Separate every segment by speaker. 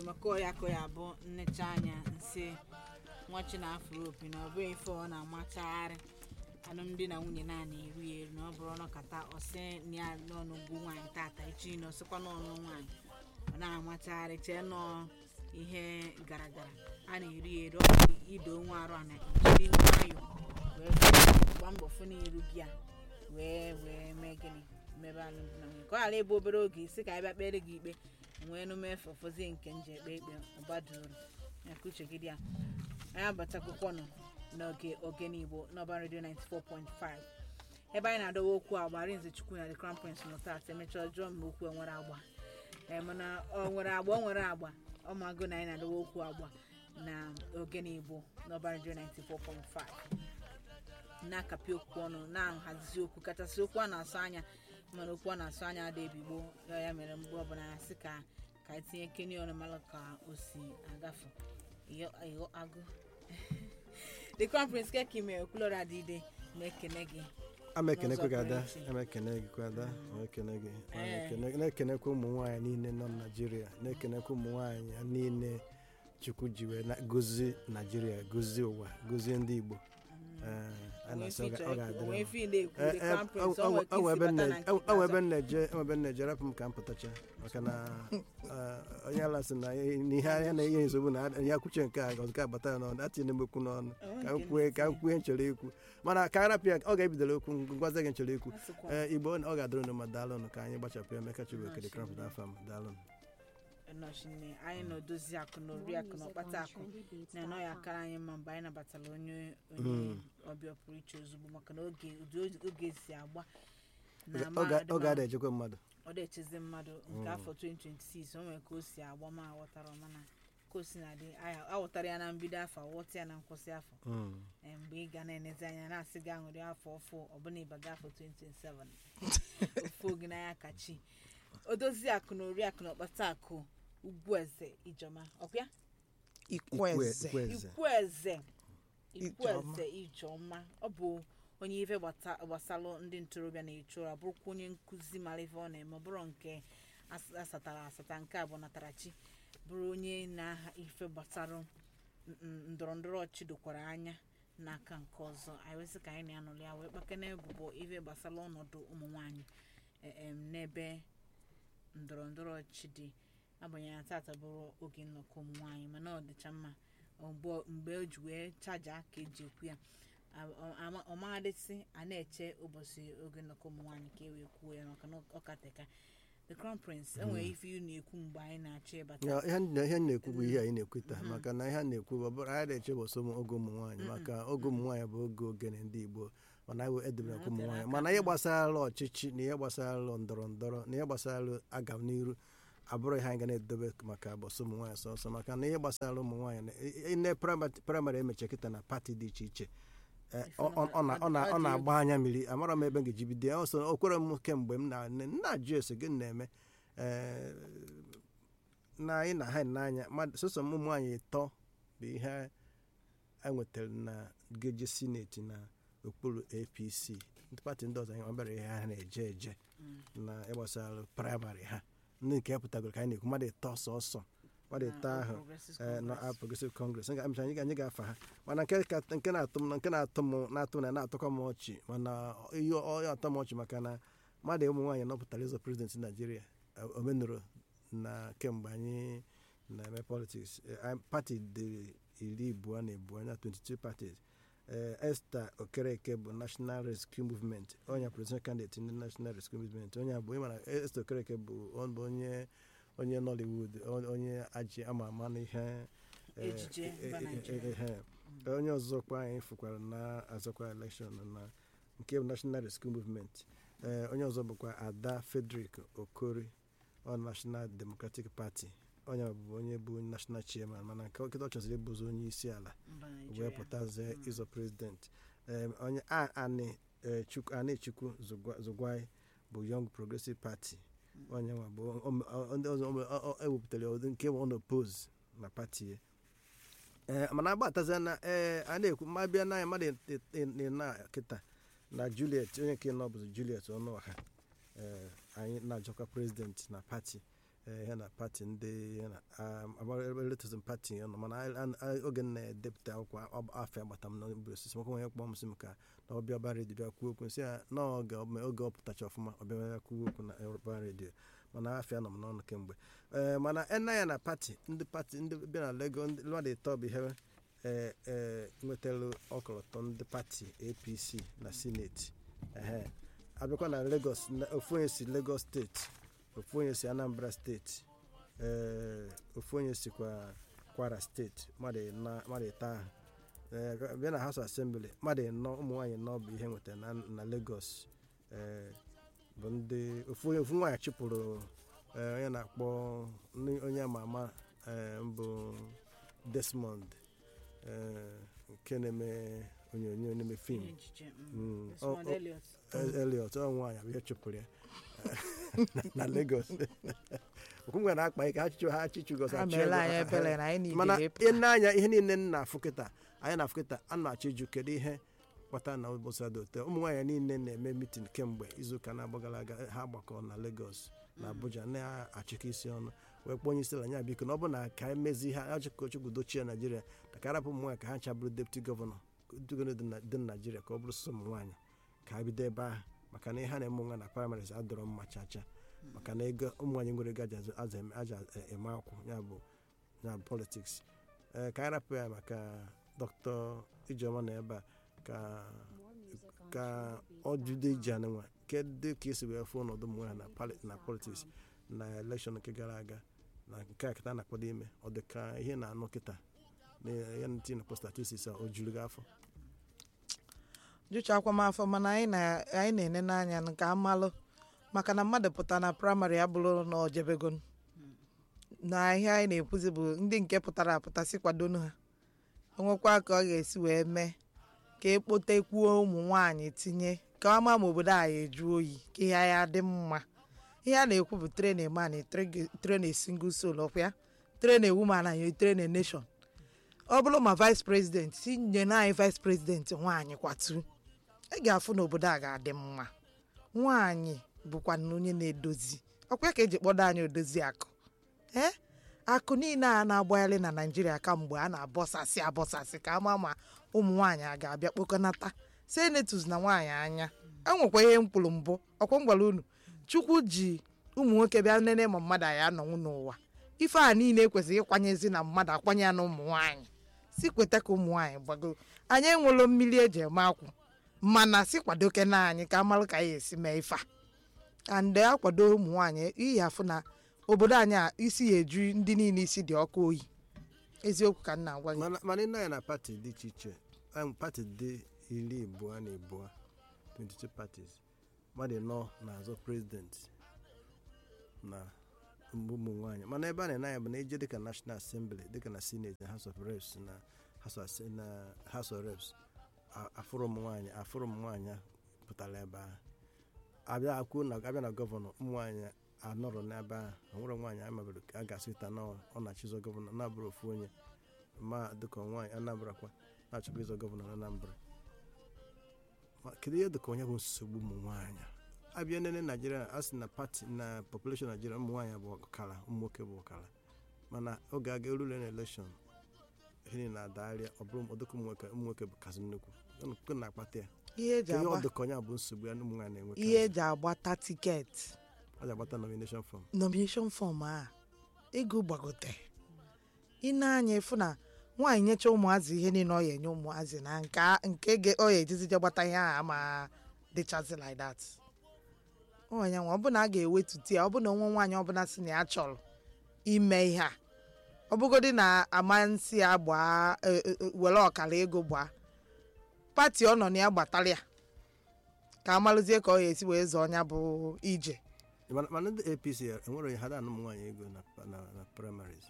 Speaker 1: maka ya ko ya bụ nnecha anya nsi nwachi na afro opi na ọ bụ ife ọ na-amachagharị alụmdi na nwunye naanị eri na ọ bụrụ ọnọkata ọsị na n'ọnụgwu nwaanyị tata echi na ọsịkwa n'ọnụ nwaanyị ọ na-amachagharị chee nọ ihe gara a na-eri ọ bụ ido nwa arụ a na-ejiri nwayọ wee gba mbọ fụ n'iru gị a wee mee gịnị mebe alụmdi na nwunye ka ọ ghara ebe obere oge isi ka anyị bịa kpere gị ikpe nwee enume efe ofozi nke nje ekpe ọgbadoro ya ka uche gị dị ya anyị abatakwụkwọ nọ n'oge ogene Igbo n'Ọban Radio 94.5 ebe anyị na-adọwa okwu agba Arinze Chukwu na The Crown Prince Nọtat emechaa jụọ m okwu enwere agba mana ọ nwere agba ọmago na anyị na-adọwa okwu agba na ogene Igbo n'Ọban Radio 94.5 na-akapị okwu ọnụ na-ahazi okwu kachasị okwu a na-asụ anya mana okwu a na-asụ anya ada ebigbo ya mere mgbe ọbụla ya sị ka etinye keni ọnụ malụ ka o si agafe iyo agụ The Crown Prince Kekime Okulora Dide na-ekene gị
Speaker 2: amekenekwe gị ada emekene gị kwada emekene gị na-ekenekwa ụmụ nwaanyị niile nọ na Naịjirịa na-ekenekwa ụmụ nwaanyị niile Chukwu ji wee gozie Naịjirịa gozie ụwa gozie ndị Igbo ebe nneje rapụ m ka m pụtacha maka na onye ala sị na ihe anya na ihe nsogbu na ya kwuche nke a ọzọ ka agbata ya n'ọnụ atinye m okwu n'ọnụ ka m kwue nchere ikwu mana ka arapụ ya ọ ga-ebidoro okwu ngwazi gị nchere ikwu Igbo ọ ga-adịrị unu ma daalụnụ ka anyị gbachapụ ya Emeka Chibuike The Crown Prince afọ m daalụnụ
Speaker 1: nọchine anyị na-edozi akụ na oriakụ na ọkpata akụ na anọ ya akara anyị mma mgbe anyị nabatara onye ọbịa pụrụ iche ozugbo maka na oge si agba
Speaker 2: ọ ga-ejekwa mmadụ
Speaker 1: ọ na-echezi mmadụ nke afọ 2026 o nwere ka o si agba ma aghọtara mana ka o si na dị aghọtara ya na mbido afọ aghọta ya na nkwụsị afọ mgbe ị ga na-enezi anya na-asị gị aṅụrị afọ ọfụ ọbụna ịbaga afọ 2027 ofu oge n'anya kachi odozi akụ na oriakụ na ọkpata akụ Ugwueze Ijoma ọkwa Ikwueze Ijoma ọ bụ onye ife gbasalụ ndị ntorobịa na-echu ụra bụrụkwa onye nkụzi mara ife ọ na-eme ọ bụrụ nke asata nke a bụ natarachi bụrụ onye na ife gbasara ndọrọndọrọ ọchị dokwara anya n'aka nke ọzọ anyị wesị ka anyị na-anọrọ ya wee kpakene ebubo ife gbasara ọnọdụ ụmụ nwaanyị n'ebe ndọrọndọrọ ọchị dị agbanyeghị tata bụrụ oge nnọkọ ụmụ nwaanyị mana ọ dịcha mma mgbe o ji wee chaja ka eji ekwu ya ọmaghadịsị a na-eche ụbọchị oge nnọkọ ụmụ nwaanyị ka e wee kwuo ya maka na ọkateka The Crown Prince enwere ife ị na-ekwu mgbe anyị na-achọ ịbata
Speaker 2: ihe na-ekwu bụ ihe anyị na-ekwu taa maka na ihe na-ekwu bụ ọbụrụ anyị na-eche ụbọchị oge ụmụ nwaanyị maka oge ụmụ nwaanyị bụ oge ogene ndị Igbo mana edebere ụmụ nwaanyị mana ihe gbasara ọchịchị na ihe gbasara ndọrọ ndọrọ na ihe gbasara agam n'iru abụrụ ihe anyị ga na-edobe maka ụbọchị ụmụ nwaanyị sọsọ maka na ihe gbasara ụmụ nwaanyị na praịmarị emeche kịta na pati dị iche iche ọ na-agba anya mmiri amara m ebe m ga-eji bido ya ọsọ o kwere m kemgbe m na-ajụ ese gị na-eme na anyị na ha n'anya sọsọ ụmụ nwaanyị ịtọ bụ ihe a nwetara na geje sineti na okpuru APC ndị pati ndị ọzọ anyị ọbịara ihe ha na-eje na ịgbasara praịmarị ha ndị nke ya pụtagoro ka anyị na-ekwu mmadụ ịtọ sọsọ mmadụ ịtọ ahụ na Progressive Congress anyị ga-afa ha mana nke na-atụ m na-atụkọ m ọchị mana ihe ọya atọ m ọchị maka na mmadụ ụmụ nwaanyị nọpụtara ịzọ prezidenti Naịjirịa omenụrụ na kemgbe anyị na-eme politiks pati dị 22 na 22 parties Esther Okereke bụ National Rescue Movement onye presidential candidate ndị National Rescue Movement onye bụ ịmana Esther Okereke bụ onye Nollywood onye aji ama ama n'ihe onye ọzọkwa anyị fụkwara na azọkwa election na nke National Rescue Movement onye ọzọ bụkwa Ada Frederick Okori National Democratic Party onye bụ onye bụ national chairman mana nke ọ chọziri ịbụzi onye isi ala wee pụtazie ịzọ president onye Anechukwu Zugwai bụ Young Progressive Party onye nwa bụ ndị ọzọ ewepụtara ụdị nke ọ na-oppose na pati mana agbatazia na a na-ekwu ma bịa n'anya mmadụ na kịta na Juliet onye nke nọ bụzi Juliet Ọnụọha anyị na-ajọkwa president na pati ya na pati ndị ya na agbaletusm pati ya nọ mana oge na-edepụta akwụkwọ afọ agbata m n'obi osisi maka onye kpọọ m sị m ka na ọbịa ọba redio bịa kwuo okwu nsị ya n'oge ọ pụtacha ọfụma ọbịa ya kwuo okwu na ọba redio mana afọ nọ m n'ọnụ kemgbe mana ena ya na pati ndị bịa na Lagos ndị mmadụ ịtọ bụ ihe nwetara ọkọlọtọ ndị pati APC na sineti abịakwa na Lagos ofu onye si Lagos steeti ofu onye si Anambra steeti ofu onye sikwa Kwara steeti mmadụ ịta ahụ bịa na House Assembly mmadụ ịnọ ụmụ nwaanyị nọ bụ ihe nwetara na Lagos bụ ndị ofu nwaanyị chụpụrụ onye na-akpọ onye ama ama bụ Desmond nke na-eme onyonyo na-eme fim Elliot ọ nwaanyị abịa chụpụrụ ya na Lagos okwungwe na-akpa ike ha achịchụgosa mana ịna-anya ihe niile na-afụ kịta anyị na-afụ kịta a na-achọ ịjụ kedu ihe kpata na ụbọchị ote ụmụ nwaanyị niile na-eme mitin kemgbe izuụka na-agbagara aga ha gbakọ na Lagos na Abuja na-achịkọ isi ọnụ wee kpọọ onye isi ala nya biko na ọ bụ na ka emezi ha achịkọchukwu dochie Naijiria na ka arapụ ụmụ nwaanyị ka ha chabụrụ deputi gọvanọ dị na Naijiria ka ọ bụrụ sọsọ ụmụ nwaanyị ka ha bido ebe ahụ maka na ihe ha na-eme nwa na primaries adọrọ mma chacha maka na ego ụmụ nwaanyị nwere ego aja eme akwụ ya bụ politiks ka anyị rapụ ya maka Dr. Ijeọma na ebe a ka ọ jide ije anụnwa kedu ka esi wee fụ ọnọdụ ụmụ nwaanyị na politiks na elekshọn nke gara aga na nke a kịta na-akpọdo ime ọ dị ka ihe na-anụ kịta na ya ntị na statistiks a o juru gị afọ
Speaker 3: jụchakwa m afọ mana anyị na-ene n'anya nke amalụ maka na mmadụ pụta na praịmarị abụrụ na ojebego na ihe anyị na-ekwuzi bụ ndị nke pụtara apụta si kwadonu ha onwekwa ka ọ ga-esi wee mee ka ekpotekwuo ụmụ nwaanyị tinye ka ama ma obodo anyị eju oyi ka ihe ya dị mma ihe a na-ekwu bụ train man train single soul ọkwa train woman anyị train nation ọ bụrụ ma vice president si nye na anyị vice president nwaanyị kwatu ị ga-afụ na obodo a ga-adị mma nwaanyị bụkwa onye na-edozi ọkwa ka eji kpọdo anyị odozi akụ akụ niile a na-agbagharị na Naịjirịa kamgbe a na-abọsasị ka ama ma ụmụ nwaanyị a ga-abịa kpokọnata senetus na nwaanyị anya enwekwa ihe mkpụrụ mbụ ọkwa ngwara unu Chukwu ji ụmụ nwoke bịa nene ma mmadụ anyị anọnwụ n'ụwa ife a niile ekwesịghị ịkwanyezi na mmadụ akwanye ya na ụmụ nwaanyị si kweta ka ụmụ nwaanyị gbagoro anyị enwelo mmiri eji eme akwụ mana si kwadoke na anyị ka amalụ ka anyị esi mee ife a ndị akwado ụmụ nwaanyị iyi afụ na obodo anyị a isi ya eju ndị niile isi dị ọkụ oyi eziokwu ka m na-agwa gị
Speaker 2: mana ị na-anya na pati dị iche iche pati dị 22 22 parties mmadụ nọ na-azọ prezidenti na ụmụ nwaanyị mana ebe a na-enanya bụ na eje dịka National Assembly dịka na Senate na House of Reps na House of Reps afụrụ ụmụ nwaanyị pụtara ebe ahụ abịa na gọvanọ ụmụ nwaanyị anọrọ n'ebe ahụ nwere nwaanyị a mabere a ga-asị taa na ọ na-achịzọ gọvanọ na-abụrụ ofu onye ma dịka nwaanyị Anambra kwa na-achọkwa ịzọ gọvanọ na Anambra kedu ihe dịka onye bụ nsogbu ụmụ nwaanyị abịa nene Naijiria a sị na pati na population Naijiria ụmụ nwaanyị bụ ọkara ụmụ nwoke bụ ọkara mana oge aga erule na elekshọn ihe na-adagharịa ọ bụrụ ọdịka ụmụ nwoke bụ kasị nnukwu nke na-akpata ya ihe ọdịka onye bụ nsogbu ya na ụmụ nwaanyị na-enwe
Speaker 3: ihe eji agbata tiketi
Speaker 2: a ga-agbata
Speaker 3: nomination form a ego gbagote ị na-anya efu na nwaanyị nyecha ụmụazị ihe niile ọ ya enye ụmụazị na nke ọ ya ejizije gbata ihe ahụ ama dịchazi like that onye nwa ọ bụ na a ga-ewetuti ya ọ bụ na onwe nwaanyị ọbụla si na ya chọrọ ime ihe a ọ bụgodị na amansi ya gbaa were ọkara ego gbaa pati ọ nọ na ya gbatara ya ka amalụzie ka ọ ya esi wee zọọ ọnya bụ ije
Speaker 2: mana ndị APC enwere onye ha da ụmụ nwaanyị ego na primaries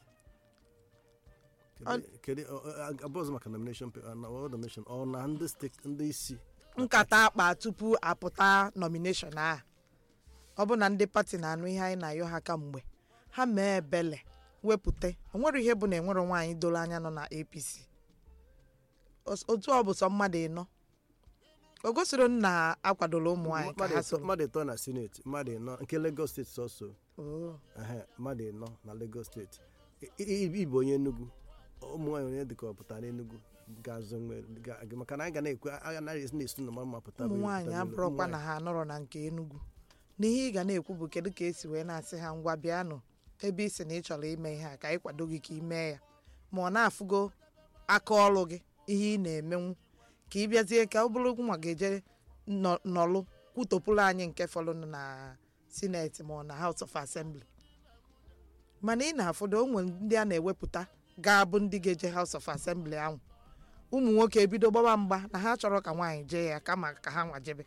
Speaker 2: kedu abụọzọ maka nomination ọ na ndị isi
Speaker 3: nkata akpa tupu apụta nomination a ọ bụ na ndị pati na-anụ ihe anyị na-ayọ ha kamgbe ha mee ebele wepụta onwere ihe bụ na enwere nwaanyị doro anya nọ na APC otu ọ bụ sọ mmadụ ịnọ o gosiri na akwadola ụmụ nwaanyị ka ha soro
Speaker 2: mmadụ ịtọ na seneti mmadụ ịnọ nke Lagos steeti sọsọ mmadụ ịnọ na Lagos steeti ịbụ onye Enugu ụmụ nwaanyị onye dịka ọ pụtara n'Enugu ga-azụ maka na anyị ga na-ekwu anaghị na-esu na mama pụta
Speaker 3: ụmụ nwaanyị abụrụkwa na ha nọrọ na nke Enugu n'ihe ị ga na-ekwu bụ kedu ka esi wee na-asị ha ngwa bịanụ ebe ị sị na ị chọrọ ime ihe a ka anyị kwado gị ka ị mee ya ma ọ na-afụgo aka ọrụ gị ihe ị na-emenwu ka ị bịazie ka ọ bụrụ nwa ga-eje nọlụ kwutopụrụ anyị nke fọlụnụ na sineti ma ọ na House of Assembly mana ị na-afụdo o nwere ndị a na-ewepụta ga-abụ ndị ga-eje House of Assembly ahụ ụmụ nwoke ebido gbaba mgba na ha chọrọ ka nwaanyị jee ya kama ka ha nwajebe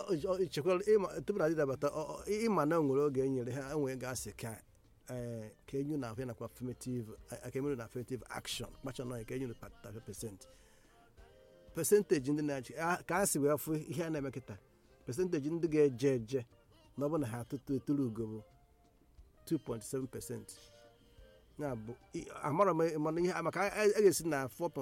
Speaker 2: tupu na dịdabata ịma na nwere oge e nyere ha enwere ga-asị ka enyu na ahụ nakwa affirmative action kpacha nọ ka enyu 35% percentage ndị na-achị ka a si wee fụ ihe a na-eme kịta percentage ndị ga-eje eje na ọ bụ na ha eturu ugo bụ 2.7%. ya bụ amara m mana ihe maka a ga-esi na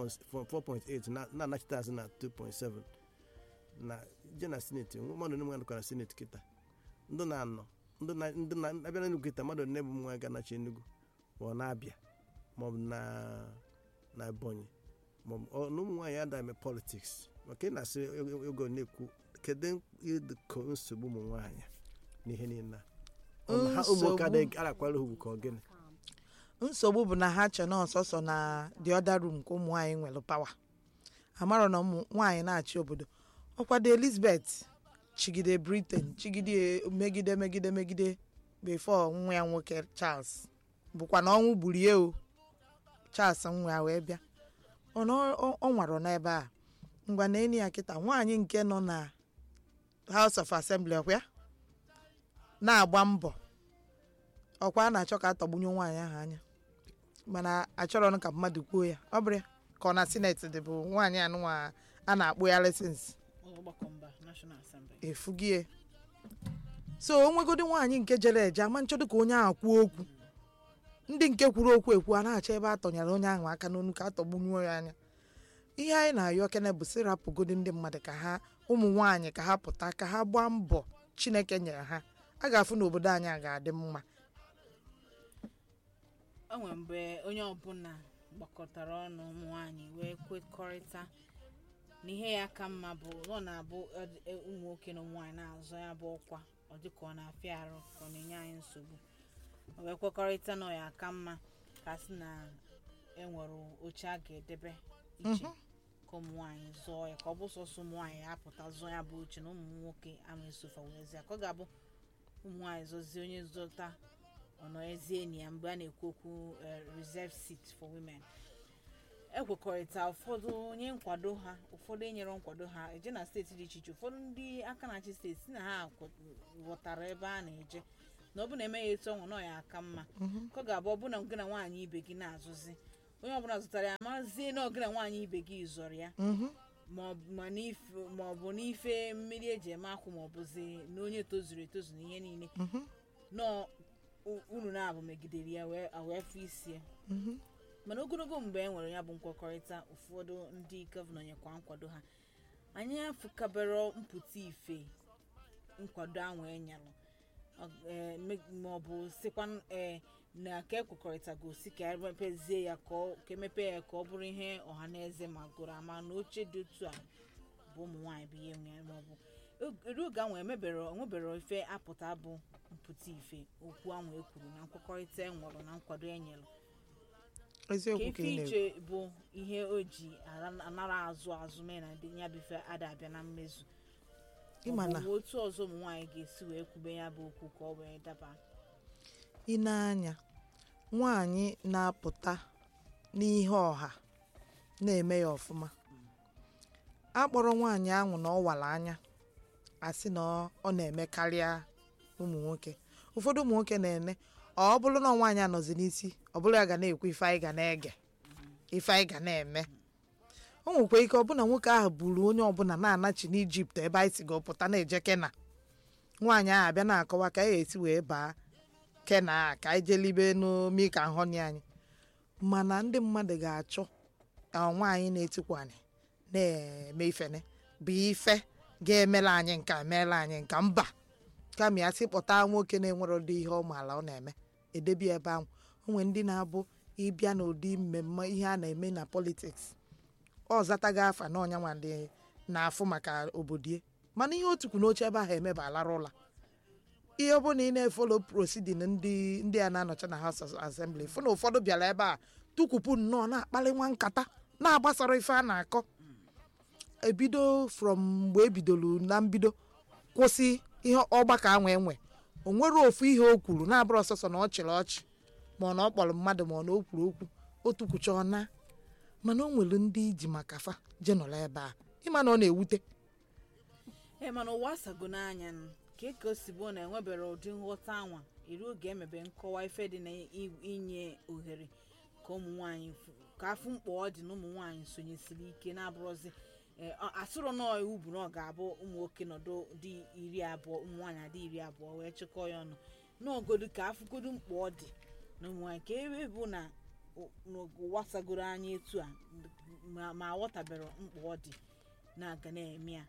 Speaker 2: 4.8 na-anachite azụ na 2.7 na je na seneti mmadụ nwe nọkwa na seneti kịta ndị na-anọ ndị na-abịa na Enugu kịta mmadụ nne bụ nwa ga-anachi Enugu ma ọ na-abịa maọbụ na Ebonyi maọbụ na ụmụ nwaanyị ada eme politiks maka ị na-asị ogo na-ekwu kedu ka nsogbu ụmụ nwaanyị n'ihe niile ụmụaka arakwara ugwu ka ọ gịnị
Speaker 3: nsogbu bụ na ha che na ọsọsọ na the other room ka ụmụ nwaanyị nwere pawa amarọ na ụmụ nwaanyị na-achị obodo ọkwado Elizabeth chigide Britain chigide megide before nwa ya nwoke Charles bụkwa na ọnwụ gburu ya o Charles nwa ya wee bịa ọ nwara n'ebe a ngwa na enyi ya kịta nwaanyị nke nọ na House of Assembly ọkwa na-agba mbọ ọkwa a na-achọ ka atọgbunye nwaanyị ahụ anya mana achọrọ ka mmadụ kwuo ya ọ bụrụ ka ọ na sineti dị bụ nwaanyị anụnwa a na-akpụ ya lesens efugie so o nwegodi nwaanyị nke jere eje ama nchọdụ ka onye ahụ kwuo okwu ndị nke kwuru okwu ekwu a na-achọ ebe a tọnyere onye ahụ aka n'onu ka atọgbunyuo ya anya ihe anyị na-ayọ kene bụ sị rapụgodi ndị mmadụ ka ha ụmụ nwaanyị ka ha pụta ka ha gbaa mbọ Chineke nyere ha a ga-afụ na obodo anyị a ga-adị mma.
Speaker 1: O nwere mgbe onye ọbụla gbakọtara ọnụ ụmụ nwaanyị wee kwekọrịta na ihe ya ka mma bụ ọ na-abụ ụmụ nwoke na ụmụ nwaanyị na-azọ ya bụ ọkwa ọ dị ka ọ na-afịa arụ ka ọ na-enye anyị nsogbu o wee kwekọrịta na ya ka mma ka sị na enwere oche a ga-edebe iche ka ụmụ nwaanyị zọọ ya ka ọ bụ sọsọ ụmụ nwaanyị apụta zọọ ya bụ oche na ụmụ nwoke ama esofa werezie ka ọ ga-abụ ụmụ nwaanyị zọzie onye zọta ọnọ ezi enyi ya mgbe a na-ekwu okwu reserve seat for women ekwekọrịta ụfọdụ onye nkwado ha ụfọdụ enyere nkwado ha eje na steeti dị iche iche ụfọdụ ndị aka na-achị steeti si na ha ghọtara ebe a na-eje na ọ bụ na emeghị etu ọnwụ nọ ya aka mma ka ọ ga-abụ ọ bụ na gị na nwaanyị ibe gị na-azụzi onye ọbụla zụtara ya mazie na ọgị na nwaanyị ibe gị zọrọ ya ma ọ bụ n'ife mmiri eji eme akwụ ma ọ bụzi na onye tozuru etozu na ihe niile nọ unu na-abụ megidere ya wee fụ isi ya mana ogologo mgbe e nwere ya bụ nkwekọrịta ụfọdụ ndị gọvanọ nyekwa nkwado ha anyị afụkabere mpụta ife nkwado ahụ enyelụ ma ọ bụ sikwa na ka ekwekọrịta gosi ka emepezie ya ka emepe ya ka ọ bụrụ ihe ọha na eze ma gụrụ ama na oche dị otu a bụ ụmụ nwaanyị bụ ihe nwe ma ọ bụ oge ahụ enwebere ife apụta bụ mpụta ife okwu ahụ ekwuru na nkwekọrịta enwere na nkwado enyelụ
Speaker 3: eziokwu ka ị
Speaker 1: iche bụ ihe o ji anara azụ mee na ya bụ ife ada abịa na mmezu
Speaker 3: ịmana
Speaker 1: otu ọzọ ụmụ nwaanyị ga-esi wee kwube ya bụ okwu ka ọ wee daba
Speaker 3: ịna-anya nwaanyị na-apụta n'ihe ọha na-eme ya ọfụma akpọrọ nwaanyị ahụ na ọ wara anya asị na ọ na-eme karịa ụmụ nwoke ụfọdụ ụmụ nwoke na-ene ọ bụrụ na nwaanyị anọzi n'isi ọ bụrụ ya ga na-ekwu ife anyị ga na-ege ife anyị ga na-eme o nwekwa ike ọbụna nwoke ahụ buru onye ọbụla na-anachi n'Ijipt ebe anyị si ga-pụta na-eje Kena nwaanyị ahụ abịa na-akọwa ka anyị esi wee baa Kena ka anyị jelibe n'omi ka nhọni anyị mana ndị mmadụ ga-achọ nwaanyị na-etikwanye na-eme ifene bụ ife ga-emela anyị nka meela anyị nka mba kama ya sị kpọta nwoke na-enwere ụdị ihe ọmaala ọ na-eme edebi ebe ahụ. Onwe ndị na-abụ ịbịa n'ụdị mmemme ihe a na-eme na politiks ọ zataghị afa na ọnya nwadị na-afụ maka obodo mana ihe otukwu n'oche ebe ahụ emeba alara ụla. Ihe ọ bụla ị na-efolo prosidin ndị a na-anọcha na House of Assembly fụ na ụfọdụ bịara ebe a tukwupụ nnọọ na-akpali nwa nkata na-agbasara ife a na-akọ ebido from mgbe ebidolu na mbido kwụsị ihe ọgbakọ anwa enwe o nwere ofu ihe o kwuru na-abụrụ ọsọsọ na ọ chịrị ọchị ma ọ na ọ kpọrọ mmadụ ma ọ na o kwuru okwu otukwucha ọna mana o nwere ndị iji maka fa jenọla ebe a ịma na ọ na-ewute.
Speaker 1: mana ụwa asago n'anya ka o si bụ na enwebere ụdị nghọta anwa iri oge emebe nkọwa ife dị na inye ohere ka ụmụ nwaanyị ka afụ mkpa ọ dị na ụmụ nwaanyị sonyesiri ike na-abụrụzi asụrụ na iwu bụ na ọ ga-abụ ụmụ nwoke nọdụ dị 20 ụmụ nwaanyị adị 20 wee chịkọọ ya ọnụ n'ogodu ka afụgodu mkpa ọ dị na ụmụ nwaanyị ka ebe bụ na ụwa sagoro anya etu a ma aghọtabere mkpa ọ dị na-aga na-eme ya.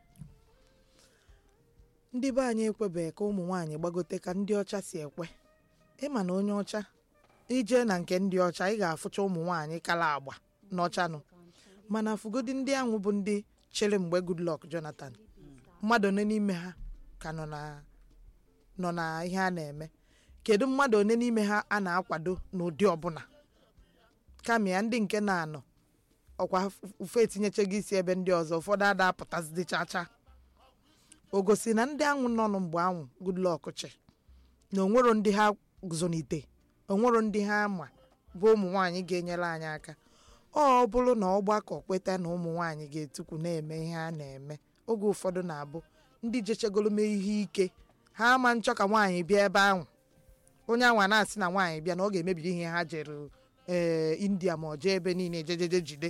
Speaker 3: Ndị be anyị ekwebeghị ka ụmụ nwaanyị gbagote ka ndị ọcha si ekwe. Ịma na onye ọcha ije na nke ndị ọcha ị ga-afụcha ụmụ nwaanyị kala agba n'ọchanụ mana afụgodi ndị ahụ bụ ndị chere mgbe Goodluck Jonathan mmadụ one n'ime ha ka nọ na ihe a na-eme. Kedu mmadụ one n'ime ha a na-akwado n'ụdị ọbụla kama ya ndị nke na-anọ ọkwa ufe etinyechaghị isi ebe ndị ọzọ ụfọdụ ada apụtazi chacha. O gosi na ndị ahụ nọ mgbe ahụ Goodluck chị na onwero ndị ha guzonite onwero ndị ha ma bụ ụmụ nwaanyị ga-enyere anyị aka. Ọ bụrụ na ọgbakọ kweta na ụmụ nwaanyị ga-etukwu na-eme ihe a na-eme oge ụfọdụ na-abụ ndị jechegolo mee ihe ike ha ama nchọ ka nwaanyị bịa ebe ahụ onye anwa na-asị na nwaanyị bịa na ọ ga-emebiri ihe ha jere India ma ọ jee ebe niile jejeje jide.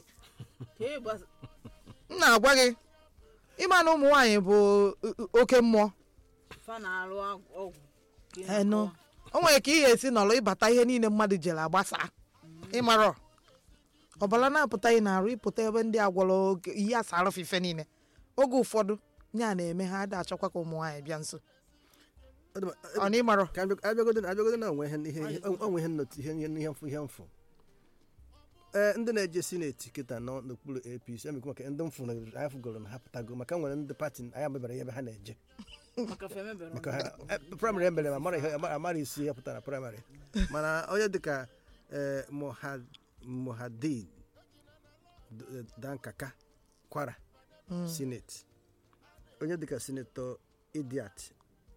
Speaker 3: M na-agwa gị ịma na ụmụ nwaanyị bụ oke mmụọ o nwere ka ihe esi n'ọlụ ịbata ihe niile mmadụ jere agbasa ịmarọ ọbara na-apụtaghị na-arụ ịpụta ebe ndị agwọrọ ihe asara ofufe niile oge ụfọdụ ya na-eme ha ada achọkwa ka ụmụ nwaanyị bịa nso ọ na ịmarọ
Speaker 2: abịagodo na onwe ihe mfụ ndị na-eje sineti kịta nọ n'okpuru APC emekwa maka ndị mfụ na anyị fụgoro na ha pụtago maka nwere ndị pati anyị mebere ebe ha na-eje maka praịmarị emere amara isi ya pụtara praịmarị mana onye dịka Mohadid Dankaka Kwara sineti onye dịka sinetọ Idiat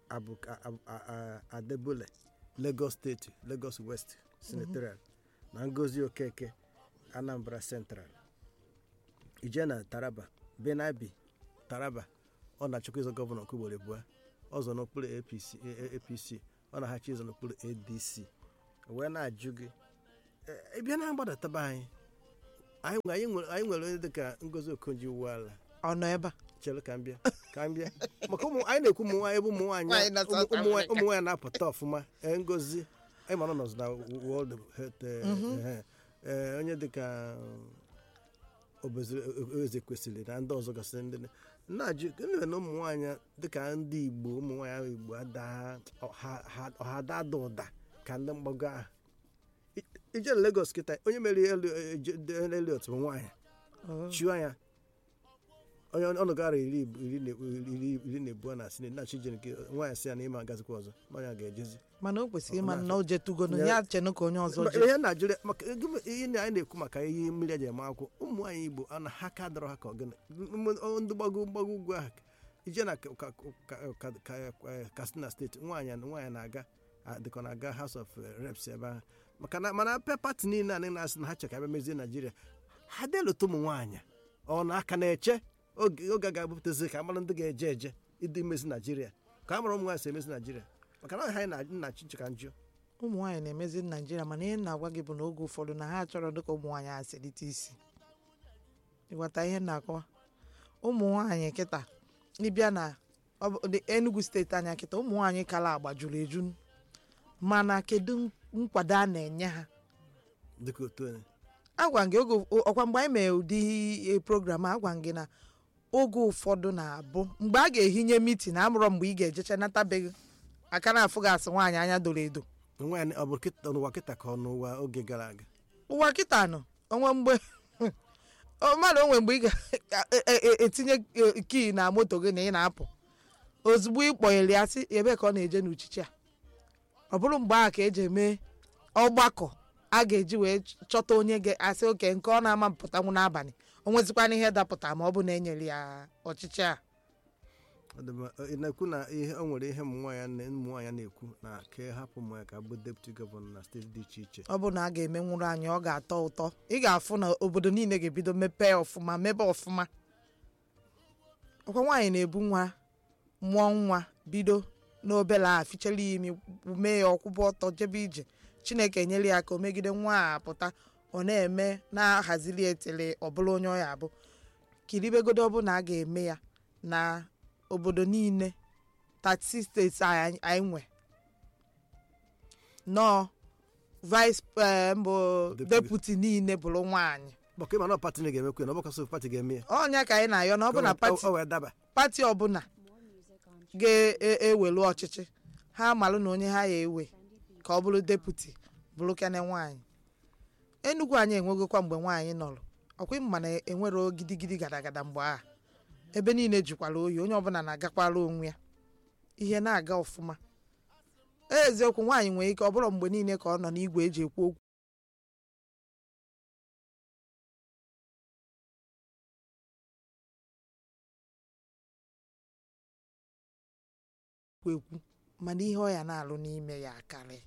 Speaker 2: Adebole Lagos steeti Lagos West senatorial na Ngozi Okeke Anambra Central ije na Taraba Benabi Taraba ọ na-achọkwa ịzọ gọvanọ nke ugboro abụọ ọzọ n'okpuru APC ọ na-ahachi ịzọ n'okpuru ADC wee na-ajụ gị ịbịa na mgbadataba anyị nwere onye dịka Ngozi Okonjo-Iweala
Speaker 3: ọ nọ ebe
Speaker 2: chere ka m bịa maka anyị na-ekwu ụmụ nwaanyị ebe ụmụ nwaanyị na-apụta ọfụma Ngozi anyị mara nọzụ na World Health onye dịka Eze Kwesịrị na ndị ọzọ gasịrị ndị na-ajụ na ụmụ nwaanyị dịka ndị Igbo ụmụ nwaanyị ahụ Igbo ọha ada ụda ka ndị mgbago ahụ ije na Lagos kịta onye mere Elliot bụ nwaanyị chụọ ya onye ọnụgara 12 na sineti na chijere nke nwaanyị si ya na ịma agazikwa ọzọ n'ọnya ga-ejezi
Speaker 3: mana o kwesịrị ịma na o jetugonu ya chenụ ka onye ọzọ
Speaker 2: ihe na-ajụrụ maka ihe anyị na-ekwu maka ihe mmiri eji eme akwụkwọ ụmụ nwaanyị Igbo a na ha ka dọrọ ha ka ọgịnị ndị gbago ugwu ahụ ije na Katsina steeti nwaanyị na-aga dịka na-aga House of Reps ebe ahụ maka na mana pati niile anyị na-asị na ha cheka ebe mezie Naijiria ha delụta ụmụ nwaanyị ọ na-aka na-eche oge ga-abụpụtazi ka amara ndị ga-eje eje ịdị imezi Naijiria ka a mara ụmụ nwaanyị si emezi Naijiria maka na ha na-achị ncheka njụ
Speaker 3: ụmụ nwaanyị na-emezi Naijiria mana ihe na-agwa gị bụ na oge ụfọdụ na ha chọrọ dịka ụmụ nwaanyị aselite isi ịghọta ihe na-akọwa ụmụ nwaanyị kịta ịbịa na Enugu steeti anya kịta ụmụ nwaanyị kala agba juru eju mana kedu nkwado a na-enye ha
Speaker 2: dịka otu onye
Speaker 3: agwa gị oge ọkwa mgbe anyị mere ụdị program agwa gị na oge ụfọdụ na-abụ mgbe a ga-ehinye mitin amụrọ mgbe ị ga-ejecha natabeghị aka na-afụ gị asị nwaanyị anya doro edo
Speaker 2: nwaanyị ọ bụ n'ụwa kịta ka ọ n'ụwa oge gara aga
Speaker 3: ụwa kịta nọ onwe mgbe mmadụ onwe mgbe ị ga-etinye kii na moto gị na ị na-apụ ozugbo ị kpọnyere ya sị ebe ka ọ na-eje n'uchichi a ọ bụrụ mgbe a ka eji eme ọgbakọ a ga-eji wee chọta onye ga-asị oke nke ọ na-amapụtanwu n'abalị o nwezikwana ihe dapụta ma ọ bụ na enyere ya ọchịchị a
Speaker 2: ị na-ekwu na ihe o nwere ihe ụmụ nwaanyị na-ekwu na ka hapụ ụmụ ya ka bụ deputy gọvanọ na steeti dị iche iche
Speaker 3: ọ bụ na a ga-emenwuru anyị ọ ga-atọ ụtọ ị ga-afụ na obodo niile ga-ebido mepee ọfụma mebe ọfụma ọkwa nwaanyị na-ebu nwa mụọ nwa bido n'obele a fichara ya imi mee ya ọkwụbụ ọtọ jebe ije Chineke nyere ya ka o megide nwa a pụta ọ na-eme na-ahazili etele ọbụla onye ọ ya abụ kiribegodo ọ bụ na a ga-eme ya na obodo niile 36 steeti anyị nwe nọ vice mbụ deputy niile bụrụ nwaanyị
Speaker 2: maka ịma na pati ga-emekwe na ọbụkasị pati ga-eme ya
Speaker 3: ọnya ka anyị na-ayọ na ọ bụ na pati ọbụla ga-ewelu ọchịchị ha malụ na onye ha ya ewe ka ọ bụrụ deputy bụrụ kene nwaanyị Enugu anyị enwegokwa mgbe nwaanyị nọrọ ọkwa ịma na enwere gidigidi gadagada mgbe a ebe niile jikwara oyi onye ọbụla na-agakwara onwe ya ihe na-aga ọfụma eziokwu nwaanyị nwere ike ọ bụrụ mgbe niile ka ọ nọ n'igwe eji ekwu okwu mana ihe ọ ya na-alụ n'ime ya akarị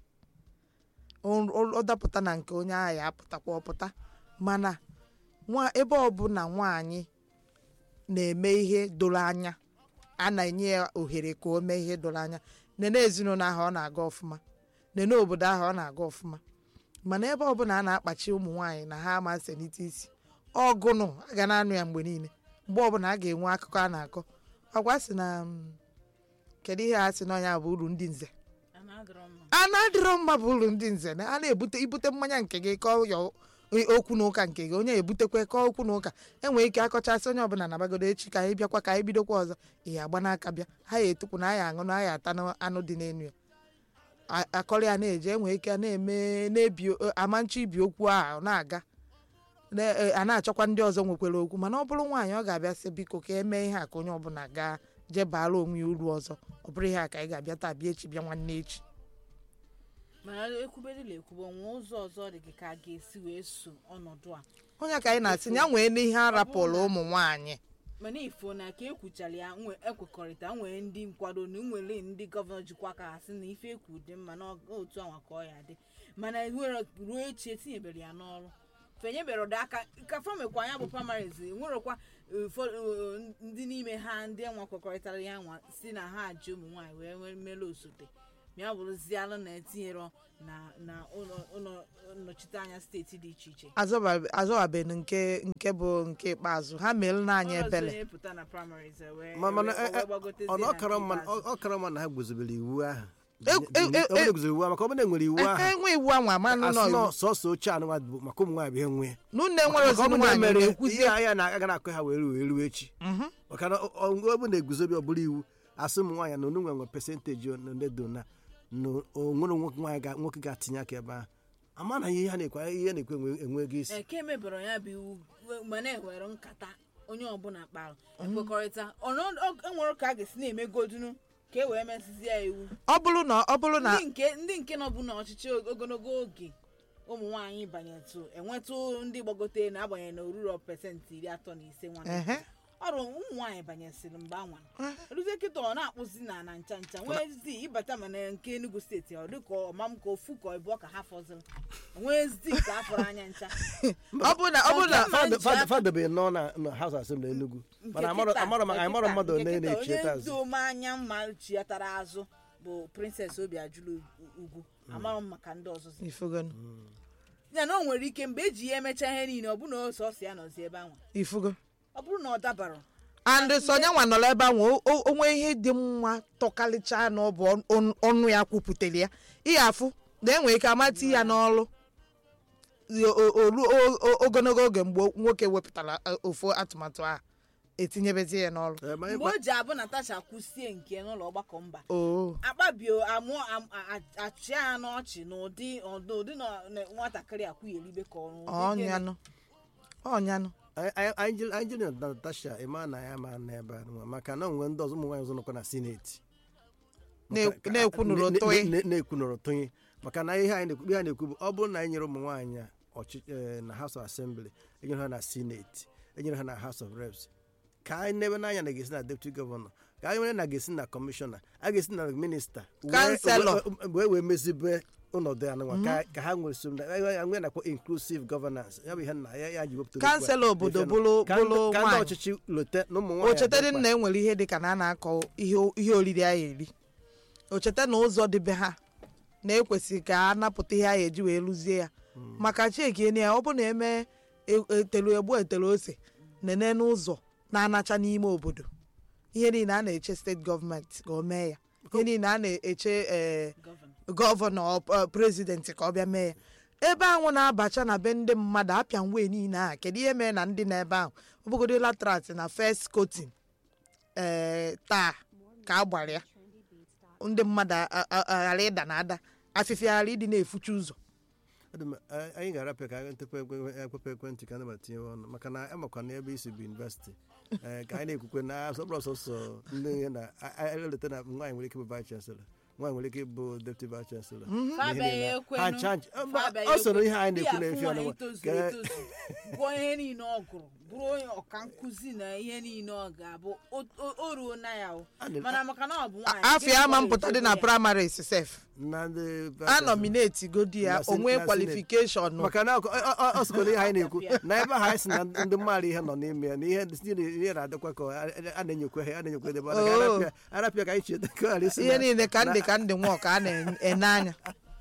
Speaker 3: ọ dapụta na nke onye agha ya apụtakwa ọpụta mana ebe ọbụla nwaanyị na-eme ihe doro anya a na-enye ya ohere ka o mee ihe doro anya nene ezinụlọ ahụ ọ na-aga ọfụma nene obodo ahụ ọ na-aga ọfụma mana ebe ọbụla a na-akpachi ụmụ nwaanyị na ha ama senite isi ọgụnụ a ga na-anụ ya mgbe niile mgbe ọbụla a ga-enwe akụkọ a na-akọ agwa sị na kedu ihe a sị na ọnya bụ uru ndị nze a na-adịrọ mma bụ uru ndị nze a na-ebute ibute mmanya nke gị ka okwu na ụka nke gị onye ebutekwa ka okwu na ụka enwere ike akọchasị onye ọbụla na-abagodo echi ka anyị bịakwa ka anyị bidokwa ọzọ ihe agba n'aka bịa ha ya etukwu na aya aṅụ na aya ata anụ dị n'enu ya akọrọ ya na-eje enwere ike na-eme na-ebi amanchi ibi okwu ahụ na-aga a na-achọkwa ndị ọzọ nwekwara okwu mana ọ bụrụ nwaanyị ọ ga-abịa sị biko ka emee ihe a ka onye ọbụla gaa jee baara onwe ya uru ọzọ ọ bụrụ ihe a ka anyị ga-abịa taa bịa echi bịa nwanne echi
Speaker 1: mana ekwubedịla ekwubo nwa ụzọ ọzọ dị gị ka a ga-esi wee so ọnọdụ a
Speaker 3: onye ka anyị na-asị ya nwee n'ihe a rapụrụ ụmụ nwaanyị
Speaker 1: mana ifo na ka ekwuchara ya ekwekọrịta nwere ndị nkwado na nwere ndị gọvanọ jikwa ka ha sị na ife ekwu dị mma na otu anwa ka ọ ya dị mana nwere ruo echi etinyebere ya n'ọrụ fenyebere ụdị aka ka famekwa anya bụ primaries nwerekwa ndị n'ime ha ndị nwa kwekọrịtara ya nwa si na ha ji ụmụ nwaanyị wee mere osote ma ya bụrụzialụ na etinyere na ụlọ nnọchite anya steeti dị iche iche
Speaker 3: azọwabeghị nke bụ nke ikpeazụ ha mere n'anya ebele
Speaker 2: ọkara mma na ha guzobere iwu ahụ maka ọ bụ na enwere iwu ahụ
Speaker 3: enwe iwu ahụ amanụ
Speaker 2: sọsọ oche anụ maka ụmụ nwaanyị bụ ihe nwe
Speaker 3: nne nwere ozi nwaanyị na-ekwuzi
Speaker 2: ihe anya na-aga akụ ha wee ruo echi maka na ọ bụ na-eguzobe ọ bụrụ iwu asị ụmụ nwaanyị na onunwe nwe pesentaji onedo na onwere nwoke ga-atinye aka ebe ahụ ama na ihe na-ekwe enweghị isi
Speaker 1: eke mebere ya bụ iwu mana enwere nkata onye ọbụla kpara ekwekọrịta enwere ka a ga-esi na-emegodunu ka e wee mesizi ya iwu
Speaker 3: ọ bụrụ na
Speaker 1: ndị nke nọ bụ na ọchịchị ogologo oge ụmụ nwaanyị banyetụ enwetụ ndị gbagote na-agbanyeghị na oruro pesentị 35 nwanne ọrụ ụmụ nwaanyị banyesịrị mgbe anwa eruzie kịta ọ na-akpụzi na ncha ncha nweezi ịbata mana nke Enugu steeti ọ dịka ọmam ka ofu ka ịbụọ ka ha fọzịrị nweezi ka afọrọ anya ncha
Speaker 3: ọ bụ na
Speaker 2: fadobe nọ na House Assembly Enugu mana amara mmadụ na-echi
Speaker 1: onye ome anya mma chiatara azụ bụ Princess Obiajulu Ugwu amara maka ndị ọzọzi ya na o nwere ike mgbe eji ya emecha ihe niile ọ bụ na ọsọsọ ya nọzi ebe anwa
Speaker 3: ifugo
Speaker 1: ọ bụrụ na ọ dabara
Speaker 3: and Sonya nwa nọrọ ebe ahụ onwe ihe dị mma tọkalịcha na ọ bụ ọnụ ya kwupụtara ya ihe afụ na enwere ike amati ya n'ọrụ ogologo oge mgbe nwoke wepụtara ofu atụmatụ ahụ etinyebezi ya n'ọrụ
Speaker 1: mgbe o ji abụ Natasha kwụsie nke n'ụlọ ọgbakọ mba
Speaker 3: oo
Speaker 1: akpabio achịa ya n'ọchị n'ụdị nwatakịrị akwụghelibe ka ọrụ
Speaker 3: ọnyanụ
Speaker 2: anyị jiri na Natasha ịma na ya ma na ebe a maka na onwe ndị ọzọ ụmụ nwaanyị ọzọ nọkwa na sineti na-ekwunụrụ tụnye maka na ihe anyị na-ekwu bụ ọ bụrụ na anyị nyere ụmụ nwaanyị ọchịchị na House of Assembly enyere ha na sineti enyere ha na House of Reps ka anyị nebe n'anya na ga-esi na deputy governor ka anyị nwere na ga-esi na kọmishọna a ga-esi na minista wee mezibe ọnọdụ ya nwa ka ha nwere so nwe nakwa inclusive governance ya bụ ihe nna ya ji wepụta
Speaker 3: kansela obodo bụrụ
Speaker 2: nwaanyị ọchịchị lote na ụmụ nwaanyị
Speaker 3: ocheta dị na enwere ihe dị ka na a na-akọ ihe oriri anyị eri ocheta na ụzọ dịbe ha na-ekwesị ka a napụta ihe anyị eji wee lụzie ya maka cheki ya ọ bụ na eme etelu ose nene n'ụzọ na-anacha n'ime obodo ihe niile a na-eche steeti gọọmenti ka o mee ya ihe niile a na-eche gọvanọ prezidenti ka ọ bịa mee ya ebe ahụ na-abacha na be ndị mmadụ apịa wee niile ahụ kedu ihe mere na ndị na-ebe ahụ ọbụgodo latrat na first coating taa ka a gbara ya ndị mmadụ ghara ịda na ada afịfịa ghara ịdị na-efuchi ụzọ
Speaker 2: anyị ga-arapịa ka anyị ekwepe ekwentị ka ndị tinye ọnụ maka na amakwa na ebe isi bụ yunivesiti ka anyị na-ekwukwe na asọpụrụ ọsọsọ ndị ihe na-eleta na nwaanyị nwere ike bụ vice chancellor nwaanyị nwere ike ịbụ deputy vice chancellor ọ soro ihe anyị na-ekwu na-efi ọnụ
Speaker 1: gụọ ihe niile ọ gụrụ bụrụ onye ọka nkụzi na ihe niile ọ ga-abụ o ruo na ya mana maka na ọ bụ nwaanyị
Speaker 3: afọ ya ma mpụta dị na praịmarị sef a nominate godi ya onwe kwalifikeshọn
Speaker 2: maka na ọ sokoro ihe anyị na-ekwu na ebe ha anyị si na ndị mmadụ ihe nọ n'ime ya na ihe na-adịkwa ka a na-enyekwa ha ebe arapịa ka anyị cheta
Speaker 3: ihe niile ka ndị nwa ka a na-ene anya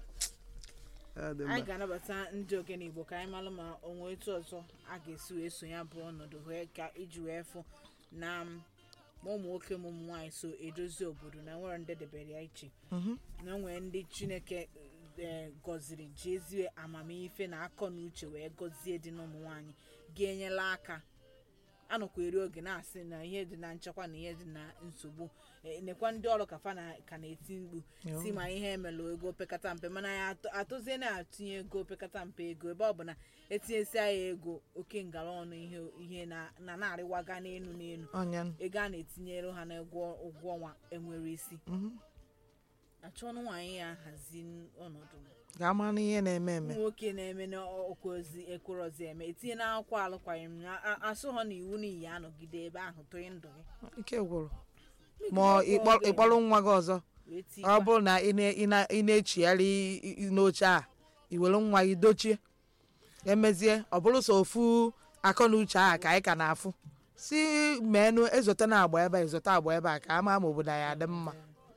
Speaker 1: anyị ga-anabata ndị ogene Igbo ka anyị malụ ma onwe etu ọzọ a ga-esi wee so ya bụ ọnọdụ ka iji wee fụ na ma ụmụ nwoke ma ụmụ nwaanyị so edozi obodo na nwere ndị debere ya iche na nwere ndị Chineke gọziri ji ezie amamife na akọ na uche wee gọzie dị n'ụmụ nwaanyị ga-enyela aka anọkwa eri oge na-asị na ihe dị na nchekwa na ihe dị na nsogbu nekwa ndị ọrụ ka na-eti mkpu si ma ihe emela ego opekata mpe mana ya atụzie na-atụnye ego opekata mpe ego ebe ọ bụ na etinyesi ya ego oke ngara ọnụ ihe na-arịwaga n'elu ego a na-etinyere ha na ụgwọ ọnwa enwere isi achọnụ nwaanyị ya hazi ọnọdụ
Speaker 3: ga-ama n'ihe na-eme
Speaker 1: nwoke na-eme n'okwozi ekworozi eme etinye n'akwụkwọ alụkwaghịm asụ ha na iwu n'iyi anọgide ebe ahụ tụrụ ndụ gị
Speaker 3: ike gwụrụ ma ịkpọrọ nwa gị ọzọ ọ bụrụ na ị na-echigharị n'oche a iwere nwa gị dochie emezie ọ bụrụ so ofu akọ na uche a ka anyị ka na-afụ si meenụ ezote na agba ebe ezote agba ebe a ka ama ma obodo ya dị mma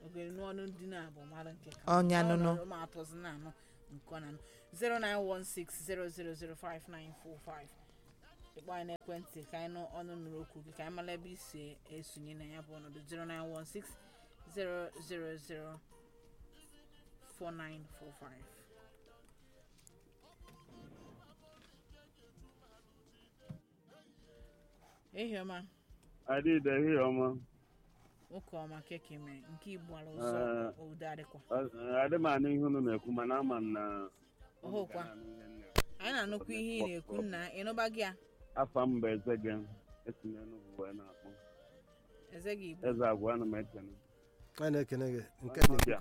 Speaker 3: ọnya nụnụ
Speaker 1: 09160005945 ịkpọ anyị n'ekwentị ka anyị nụ ọnụ nụrụ okwu gị ka anyị mara ebe isi esonye na ya bụ ọnọdụ 09160004945. Ehie ọma.
Speaker 4: Adịda ehie ọma.
Speaker 1: Nwoke ọma keke mee nke Igbo ala ụzọ ụda adịkwa.
Speaker 4: Adị m anụ ihe unu na-ekwu mana ama m na
Speaker 1: ọhụkwa anyị na-anụkwa ihe ị na-ekwu nna ịnụba gị ya.
Speaker 4: Afa m bụ eze gị etinye n'ugwu wee na-akpọ
Speaker 1: eze gị Igbo
Speaker 4: eze agwa ana m ekene
Speaker 2: a na-ekene gị nke na-ekwu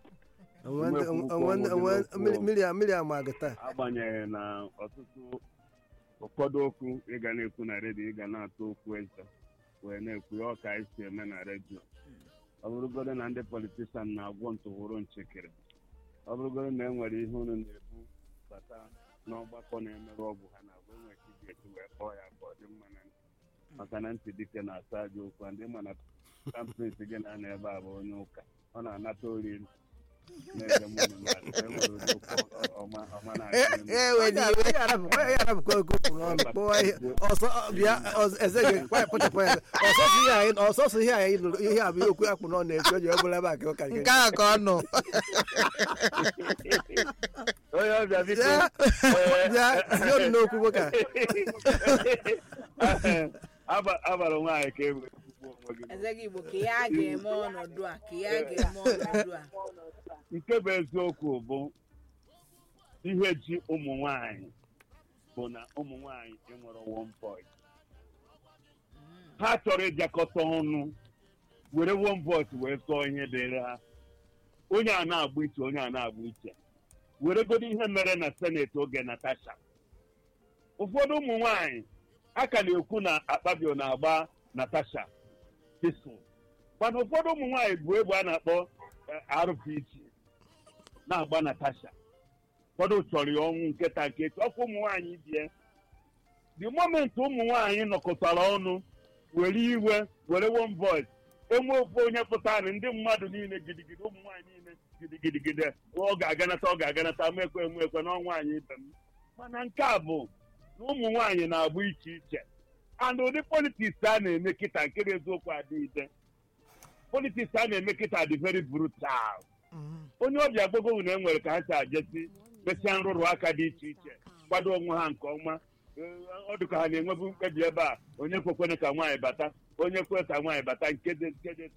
Speaker 2: ka mmiri ama gị taa
Speaker 4: agbanyeghị na ọtụtụ ụfọdụ okwu ị ga na-ekwu na redio ị ga na-atụ okwu eze wee na-ekwu ọ ka anyị si eme na redio ọ bụrụgodo na ndị politishan na-agwọ ntụwụrụ nchekere ọ bụrụgodo na e nwere ihe unu na-ebu bata n'ọgbakọ na-emerụ ọgwụ ha na-agwa enwe ka ị ga-esi wee kpọọ ya ka ọ dị mma na ntị maka na ntị dike na-asa aja okwu ndị mana kampret gị na-ana ebe a bụ onye ụka ọ na-anata oriri na-ege mmadụ mmadụ enwere ụdị okwu ọma
Speaker 2: ọsọsọ ihe anyị nụrụ ihe a bụ okwu akpụ n'ọ na-eji oji ọbụla ebe a ka ụka
Speaker 3: nke a ka ọ nọ
Speaker 4: onye ọbịa biko
Speaker 2: bịa n'okwu nwoke
Speaker 4: abara nwaanyị ka e were kwugbuo onwe gị.
Speaker 1: eze gị Igbo ka ya ga-eme ọnọdụ a
Speaker 4: nke bụ eziokwu bụ ihe ji ụmụ nwaanyị bụ na ụmụ nwaanyị enwere one point. Ha chọrọ ịbịakọta ọnụ were one voice wee zọọ ihe dịrị ha. Onye a na-agba iche onye a na-agba iche. Weregodo ihe mere na seneti oge Natasha. Ụfọdụ ụmụ nwaanyị aka na-ekwu na Akpabio na-agba Natasha pistol. Mana ụfọdụ ụmụ nwaanyị bụ egbe a na-akpọ RPG na-agba Natasha. Ụfọdụ chọrọ ya ọnwụ nketa nke ọkwa ụmụ nwaanyị bie. The moment ụmụ nwaanyị nọkọtara ọnụ were iwe were one voice, enwe ofe onye pụtara ndị mmadụ niile gidigidi ụmụ nwaanyị niile gidigidi ọ ga-aganata ekwe n'ọnwa anyị ibe m. Mana nke a bụ na ụmụ nwaanyị na-agba iche iche and ụdị politiks a na-eme kịta nke bụ eziokwu adịghịde. Politiks a na-eme kịta dị very brutal. Onye ọbịa gbogo na enwere ka ha si ajesi mesịa nrụrụ aka dị iche iche kwado onwe ha nke ọma. Ọ dị ka ha na-enwebu mkpebi ebe a onye kwekwere ka nwaanyị bata onye kwe ka nwaanyị bata nke dị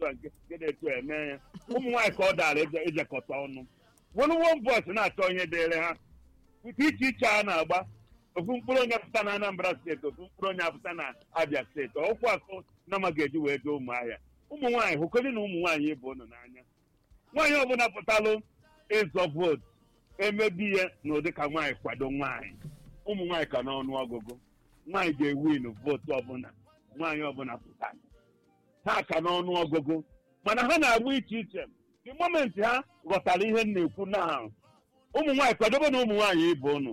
Speaker 4: etu eme ya. Ụmụ nwaanyị ka ọ dara ejekọta ọnụ were one voice na-achọ ihe dịrị ha nke iche iche a na-agba. Ofu mkpụrụ onye apụta na Anambra steeti, ofu mkpụrụ onye apụta na Abia steeti, ọkwụ akụ na amaghị eji wee jee Ụmụahịa. Ụmụ nwaanyị hụkọrị na ụmụ nwaanyị bụ unu n'anya. Nwaanyị ọbụla pụtalụ ịzọ vootu emebi ihe na ụdị ka nwaanyị kwado nwaanyị. Ụmụ nwaanyị ka n'ọnụ ọgụgụ. Nwaanyị ga-ewin vootu ọbụla nwaanyị ọbụla pụtara. Ha ka n'ọnụ ọgụgụ mana ha na-agba iche iche. The moment ha ghọtara ihe m na-ekwu na ụmụ nwaanyị kwadobe na ụmụ nwaanyị ịbụ unu.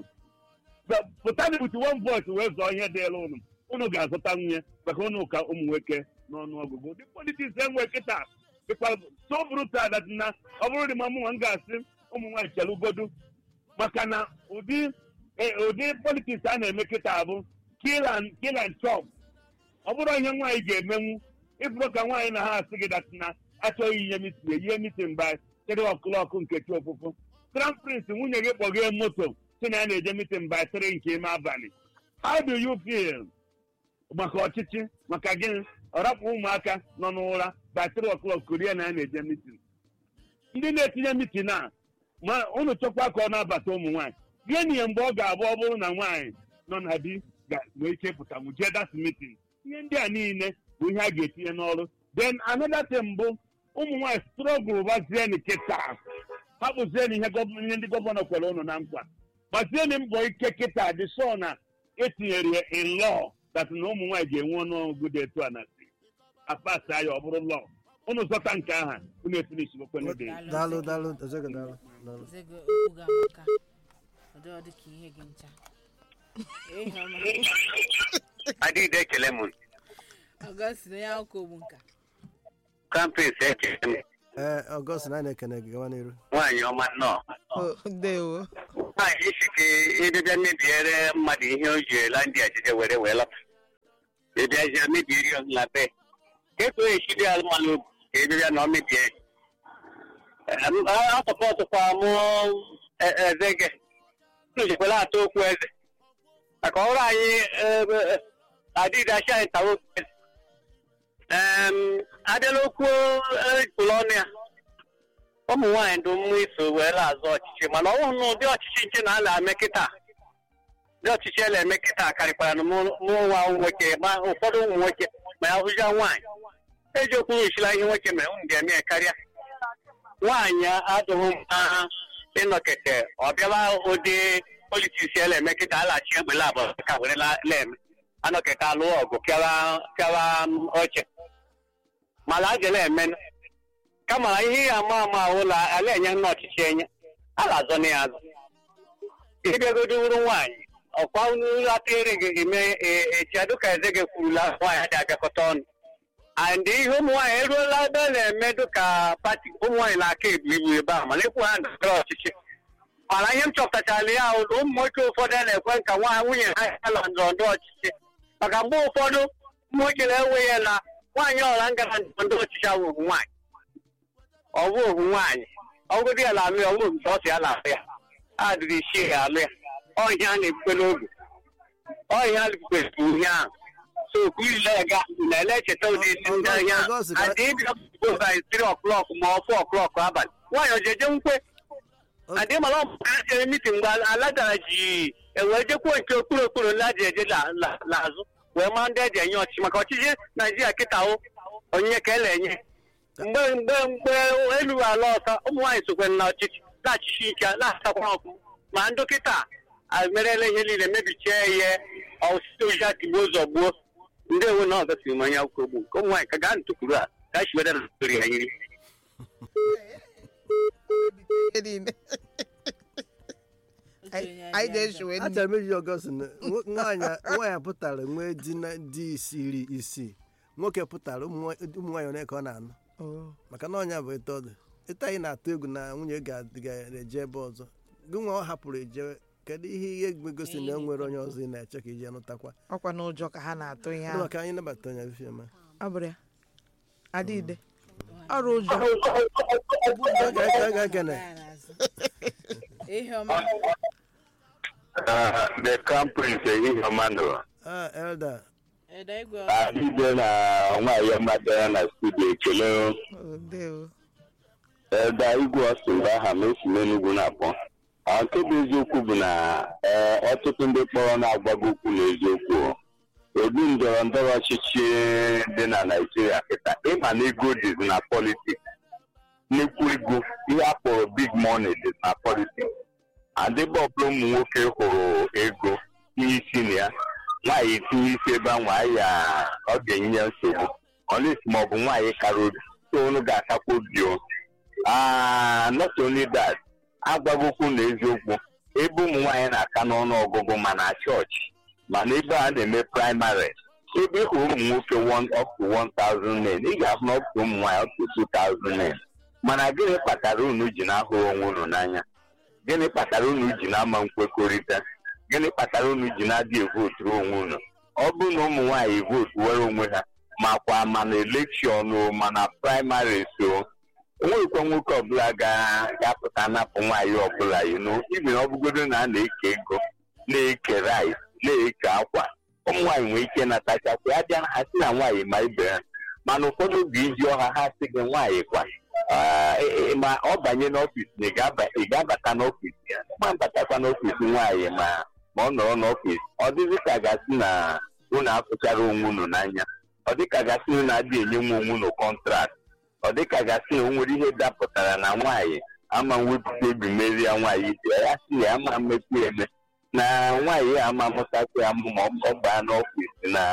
Speaker 4: Pụtara butu one voice wee zọọ ihe dịịrị unu ga-azụta nwunye maka unu ka ụmụ nwoke n'ọnụ ọgụgụ. The politics enwe kịta dịkwa so brutal that na ọ bụrụ dị ma mụnwa m ga-asị ụmụ nwaanyị chere ugodu maka na ụdị politiks a na-eme kịta bụ kill and chop. Ọ bụrụ ihe nwaanyị ga-emenwu ịbụrụ ka nwaanyị na ha asị gị datina achọghị ihe mitin by 3 o'clock nke chi ofụfụ. Crown Prince nwunye gị kpọgee moto si na ya na-eje mitin by 3 nke ime abalị. How do you feel maka ọchịchị maka gịnị ọ rapụ ụmụaka nọ n'ụra by 3 o'clock kurie na ya na-eje mitin? Ndị na-etinye mitin a ma unu chọkwa ka ọ na-abata ụmụ nwaanyị gịnị mgbe ọ ga-abụ ọ bụrụ na nwaanyị nọ na di nwee ike pụta mụjee dat mitin? Ihe ndị a niile bụ ihe a ga-etinye n'ọrụ. Then another thing bụ ụmụ nwaanyị strọgụl gbazie nkịta ha kpụzie ihe ndị gọvanọ kwere ụnụ na nkwa gbazie mbọ ike kịta dị sọ na etinyere ya in law that na ụmụ nwaanyị ga-enwe ọnụọgụgụ dị etu a na si apasị ya ọ bụrụ law. Unu zọta nke aha unu efinishi okwene dị.
Speaker 2: Daalụ.
Speaker 1: ọ dị ka ihe gị ncha.
Speaker 5: Adịghị ekele m.
Speaker 1: Ọgọst na ya ọkụ ogbu nka.
Speaker 5: Campus ekele m.
Speaker 2: Ọgọst na na-ekene gị gawa n'iru.
Speaker 5: Nwaanyị ọma nnọọ.
Speaker 3: Ndewo.
Speaker 5: Nwaanyị isi ka ịbịa mebiere mmadụ ihe o ji ela ndị ajije were lọta. Ịbịazie mebieri ọla be. Ketu esi dị alụmalụ ka ịbịa na ọ mebie. Asọpọtụkwa mụ eze gị. Njikwela atụ okwu eze. Maka ọrụ anyị adịdachi anyị tawa okwu eze. Adịla okwu pụrụ ọnụ ya. Ụmụ nwaanyị dị mmụ iso wee azụ ọchịchị mana ọ bụrụ na ụdị ọchịchị nche na ala eme kịta. Ndị ọchịchị ala eme kịta karịkwara na mụ nwa nwoke ma ụfọdụ ụmụ nwoke ma ya hụja nwaanyị. Eji okwu echila ihe nwoke mere ụmụ ga-eme ya karịa. Nwaanyị adịghị mma ịnọkete ọ bịala ụdị politiks ala eme kịta alachi egbele abụọ ka were leme anọkete alụ ọgụ pịawa oche mana ajela eme kama ihe ya ama ụlọ ala enye nna ọchịchị enye ala azọ na ya azụ ịbịagodo wuru nwaanyị ọkwa atịrị gị eme echiadụ ka eze gị kwurula nwaanyị dị abịakọta ọnụ and ihe ụmụ nwaanyị eruola ebe na-eme dịka pati ụmụ nwaanyị na-aka ebu ebe a mana ịkwụ ha ndọrọ ọchịchị mana ihe m chọpụtachara ya ụlọ ụmụ nwoke ụfọdụ na-ekwe nka nwunye ha ala ndọrọ ndọrọ ọchịchị maka mgbe ụfọdụ ụmụ nwoke na-enwe ya na nwaanyị ọra ngara ndọrọ ndọrọ ọchịchị awụ ohu nwaanyị ọ bụ ohu nwaanyị ọgụdị ya na-alụ ya ọgwụ nke ọsọ ya na-alụ ya adịrị isi ya alụ ya ọhịa a na-ebukwe n'oge ọhịa a na-ebukwe ihe ahụ so kuile ga na elecheta ụdị isi ndị ahịa adị ịbịa bụ by 3 o'clock ma ọ 4 o'clock abalị nwaanyị ojeje nkwe adị mara ọmụka mitin mgbe ala dara ji ewee jekwa nke okpuru ndị aji eje n'azụ wee ma ndị eji enye ọchịchị maka ọchịchị naijiria kịta onyinye ka ele enye mgbe elu ala ọta ụmụ nwaanyị sokwe na ọchịchị na-achịchị ike na-atakwa ọkụ ma ndị kịta merela ihe niile mebichie ihe ọsịsị oji atigbo ụzọ gbuo ndị ewe na ọgasịrị m anya akwụkwọ ogbu nke ụmụ nwaanyị ka gaa ntụkwuru a ka chiweda na ntori ya yiri
Speaker 3: anyị ga-echewe
Speaker 2: achọrọ m iji ọgọst nwaanyị pụtara nwee di isii nwoke pụtara ụmụ nwaanyị one ka ọ na-anụ maka na ọnya bụ eto ọdụ ịta anyị na-atụ egwu na nwunye ga-eje ebe ọzọ gị nwa ọ hapụrụ eje kedu ihe gosi na e nwere onye ọzọ ị na-eche ka iji anụtakwa
Speaker 3: ọkwa n'ụjọ ka ha na-atụ ihe ahụ
Speaker 2: maka anyị nabata onye fiema
Speaker 3: abụrụ ya adịide ọrụ ụjọ
Speaker 6: the campus ehihie ọma nọ
Speaker 2: elda
Speaker 6: adịde na nwaanyị mmadụ ya na studio ekele elda igwe ọsụmba aha ma esi n'enugwu na-akpọ nke bụ eziokwu bụ na ọtụtụ ndị kpọrọ na-agbago okwu n'eziokwu obi ndọrọ ndọrọ ọchịchị dị na Naịjirịa kịta ịma na ego dị na politiks nnukwu ego ihe a kpọrọ big money dị na politiks adịba ọbụla ụmụ nwoke hụrụ ego tinye isi na ya nwaanyị tinye isi ebe a nwaanyị ọ ga-enye ya nsogbu ọlesi ma ọ bụ nwaanyị kara obi so unu ga-atakwa obi not only that agwagokwu na eziokwu ebe ụmụ nwaanyị na-aka n'ọnụ ọgụgụ ma na chọọchị mana ebe a na-eme praịmarị ebe hụrụ ụmụ nwoke up to 1,000 men ị ga-ahụ na up to ụmụ nwaanyị up to 2,000 men mana gịnị kpatara unu ji na-ahụrụ onwe unu n'anya gịnị kpatara unu ji na-ama nkwekọrịta gịnị kpatara unu ji na-adị evoturu onwe unu ọ bụrụ na ụmụ nwaanyị votu were onwe ha makwa mana elekshọn mana praịmarị so onwekwa nwoke ọbụla ga-apụta napụ nwaanyị ọbụla ibi na ọ bụgodo na a na-eke ego na-eke rice na-eke akwa ụmụ nwaanyị nwere ike natachakwa ya bịa na ha si na nwaanyị ma ibe ha mana ụfọdụ bụ iji ọha ha sị gị nwaanyị kwa ma ọ banye n'ọfịs na ị ga-abata n'ọfịs ya ma batakwa n'ọfịs nwaanyị ma ọ nọrọ n'ọfịs ọ dịzị ka gasị na unu afụchara onwe unu n'anya ọ dịka gasị na adị enye nwa onwe unu kọntrakt ọ dịka gasị na o nwere ihe dapụtara na nwaanyị ama mwepụta ebi merie ya nwaanyị ya sị ya ama mmekwu eme na nwaanyị ya ama mụtakwa ya ma ọ baa n'ọfịs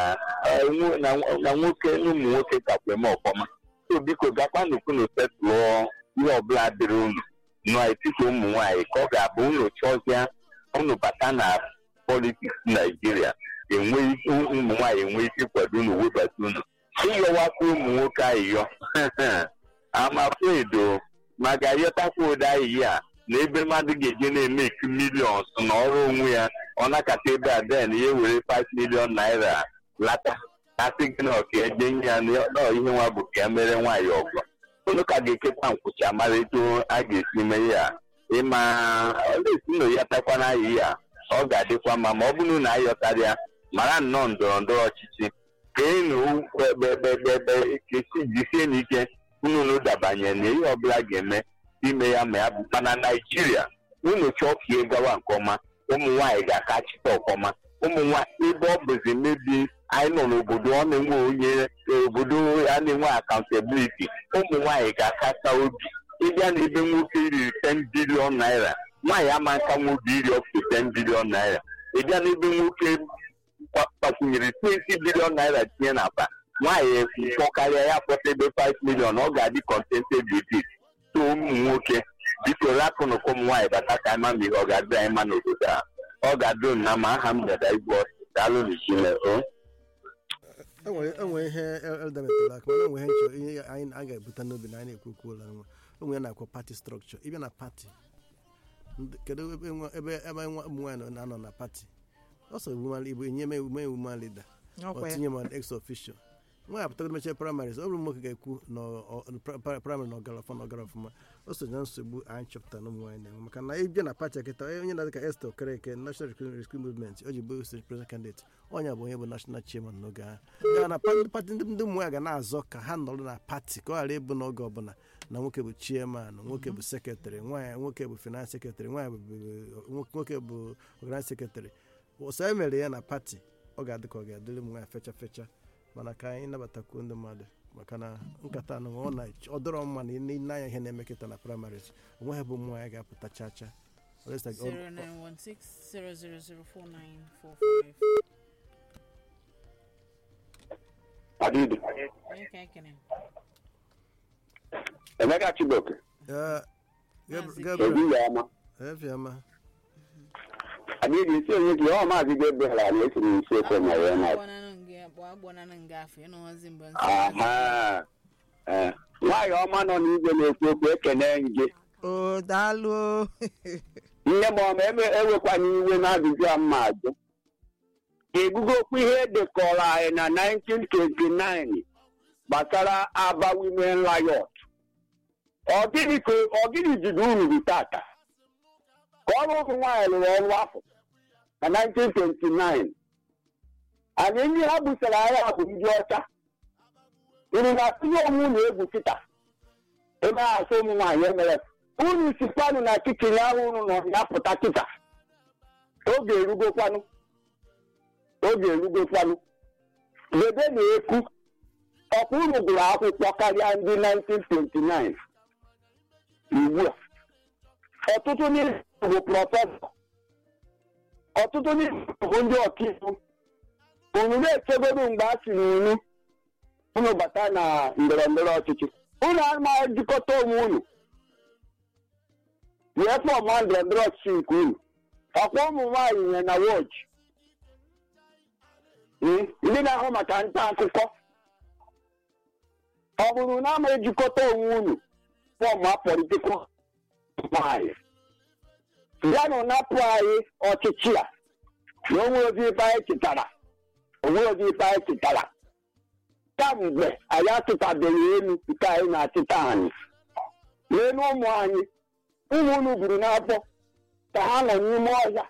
Speaker 6: na nwoke na ụmụ nwoke kakwa eme ọfọma so biko gakwa n'ukwu setụlụọ ihe ọbụla dịrị unu n'etiti ụmụ nwaanyị ka ọ ga-abụ unu chọzịa unu bata na politiks Naijiria ụmụ nwaanyị enwe ike kwado unu webata unu ịyọwakwa ụmụ nwoke ayịyọ amafredo ma ga-ayọtakwa ụdị ahịhịa na ebe mmadụ ga-eje na-eme millions na ọrụ onwe ya ọ nakata ebe a den ya were 5 million naira lata asị gị na ọka eje nye ya ihe nwa bụ ka ya mere nwaanyị ọgọ unu ka ga-eketa nkwụcha mara etu a ga-esi mee ya ịma ọlesi na ya takwana ahịhịa ọ ga-adịkwa mma ma ọ bụrụ na ayọtara ya mara nnọọ ndọrọ ndọrọ ọchịchị kenu kesi jisie n'ike unu dabanye na ihe ọbụla ga-eme ime ya ma ya bụkwa na Naịjirịa unu chọkie gawa nke ọma ụmụ nwaanyị ga-aka chịta ọkọma ụmụ nwaanyị ebe ọ bụzi mebi anyị nọ n'obodo ọ na-enwe onye obodo a na-enwe akaụntabiliti ụmụ nwaanyị ga-akata obi ịbịa na ebe nwoke riri 10 bilion naira nwaanyị ama nka nwoke iri up to 10 bilion naira ịbịa na ebe nwoke gbakwunyere 20 bilion naira tinye n'akpa nwaanyị mkpọkarịa ya kpọta ebe 5 million ọ ga-adị contented with it so ụmụ nwoke biko rapụnụ ka ụmụ nwaanyị bata ka ama ma ihe ọ ga-adị anyị ma n'obodo a ọ ga-adị na ma aha m dada igwe daalụ n'ikime
Speaker 2: enwe ihe elda metụrụ aka mana enwe ihe nchọ ihe anyị a ga-ebute n'obi na anyị na-ekwu okwu ụlọ onwe ya na-akpọ pati strọkchọ ịbịa na pati kedu ebe ụmụ nwaanyị na-anọ na pati ọsọ igbo enye m woman leader ọ tinye m ex official nwa ya pụtago mechie primaries ọ bụrụ nwoke ga-ekwu na praịmarị na ọgara ọfụma o so na nsogbu anyị chọpụtara na ụmụ nwaanyị na-enwe maka na ịbịa na pati kịta onye na-adị ka Esther Okereke National Rescue Movement o ji bụ state president candidate onye bụ onye bụ national chairman n'oge ahụ ya na pati ndị ụmụ nwaanyị ga na-azọ ka ha nọrọ na pati ka ọ ghara ịbụ n'oge ọbụla na nwoke bụ chairman nwoke bụ sekretarị nwoke bụ finance sekretarị nwoke bụ organize sekretarị ụsa e mere ya na pati ọ ga-adị ka ọ ga-adịrị ụmụ nwaanyị fecha mana ka anyị nabatakwuo ndị mmadụ maka na nkata na ọ dọrọ mma na anya ihe na-eme kịta na primaries onwe ha bụ ụmụ nwaanyị ga-apụta chacha
Speaker 1: 0916
Speaker 6: Adịdị. Emeka Chibuike.
Speaker 2: Efiama.
Speaker 6: Adịdị isi onye gị ọ maazị Gabriel na esi n'isi ekwe na ya na. Nwaanyị ọma nọ n'igwe na-ekwu okwu ekene gị.
Speaker 3: O daalụ.
Speaker 6: Nne m ọma ewekwana iwe na-ajụjụ a mma ajụ. Egugo okwu ihe edekọrọ anyị na 1929 gbasara Aba Women Riot. Ọ gịnị jide unu dị tata? Ka ọrụ ụmụ nwaanyị lụrụ ọrụ afọ na 1929. Anyị ndị ha busara agha bụ ndị ọcha. Unu na-atụnye onwe unu egwu kịta ebe a asụ ụmụ nwaanyị emere. Unu sikwanụ na kichin ahụ unu nọ ya pụta kịta. Oge erugokwanụ. Ebe na-ekwu ọkwa unu gụrụ akwụkwọ karịa ndị 1929. Ugbu a ọtụtụ n'ime bụ prọfesọ, ọtụtụ n'ime bụ ndị ọkaiwu. Unu na-echegoro mgbe a sị na unu bata na ndọrọndọrọ ọchịchị. Unu amaghị jikọta onwe unu wee fọm ndọrọndọrọ ọchịchị nke unu. Ọkwa ụmụ nwaanyị nye na wọchị ndị na-ahụ maka nta akụkọ. Ọ bụrụ na ama ejikọta onwe unu fọm politikal nwaanyị bịanụ napụ anyị ọchịchị a na onwe ozi ife anyị chịtara kamgbe anyị atụtabeghị elu nke anyị na-achịta anyị n'elu ụmụ anyị. Ụmụ unu buru n'afọ ka ha nọ n'ime ọhịa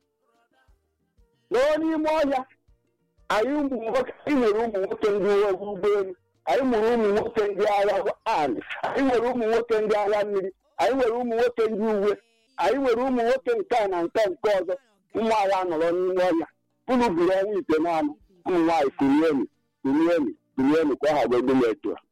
Speaker 6: n'ime ọhịa. Anyị nwere ụmụ nwoke ndị uwe ụgbọelu, anyị nwere ụmụ nwoke ndị agha anyị nwere ụmụ nwoke ndị agha mmiri, anyị nwere ụmụ nwoke ndị uwe, anyị nwere ụmụ nwoke nke a na nke ọzọ. Ụmụ agha nọrọ n'ime ọhịa. Unu buru ọnwa ite n'anụ. Ụmụ nwaanyị kulienu ka ọ ha gwa egbe etu a.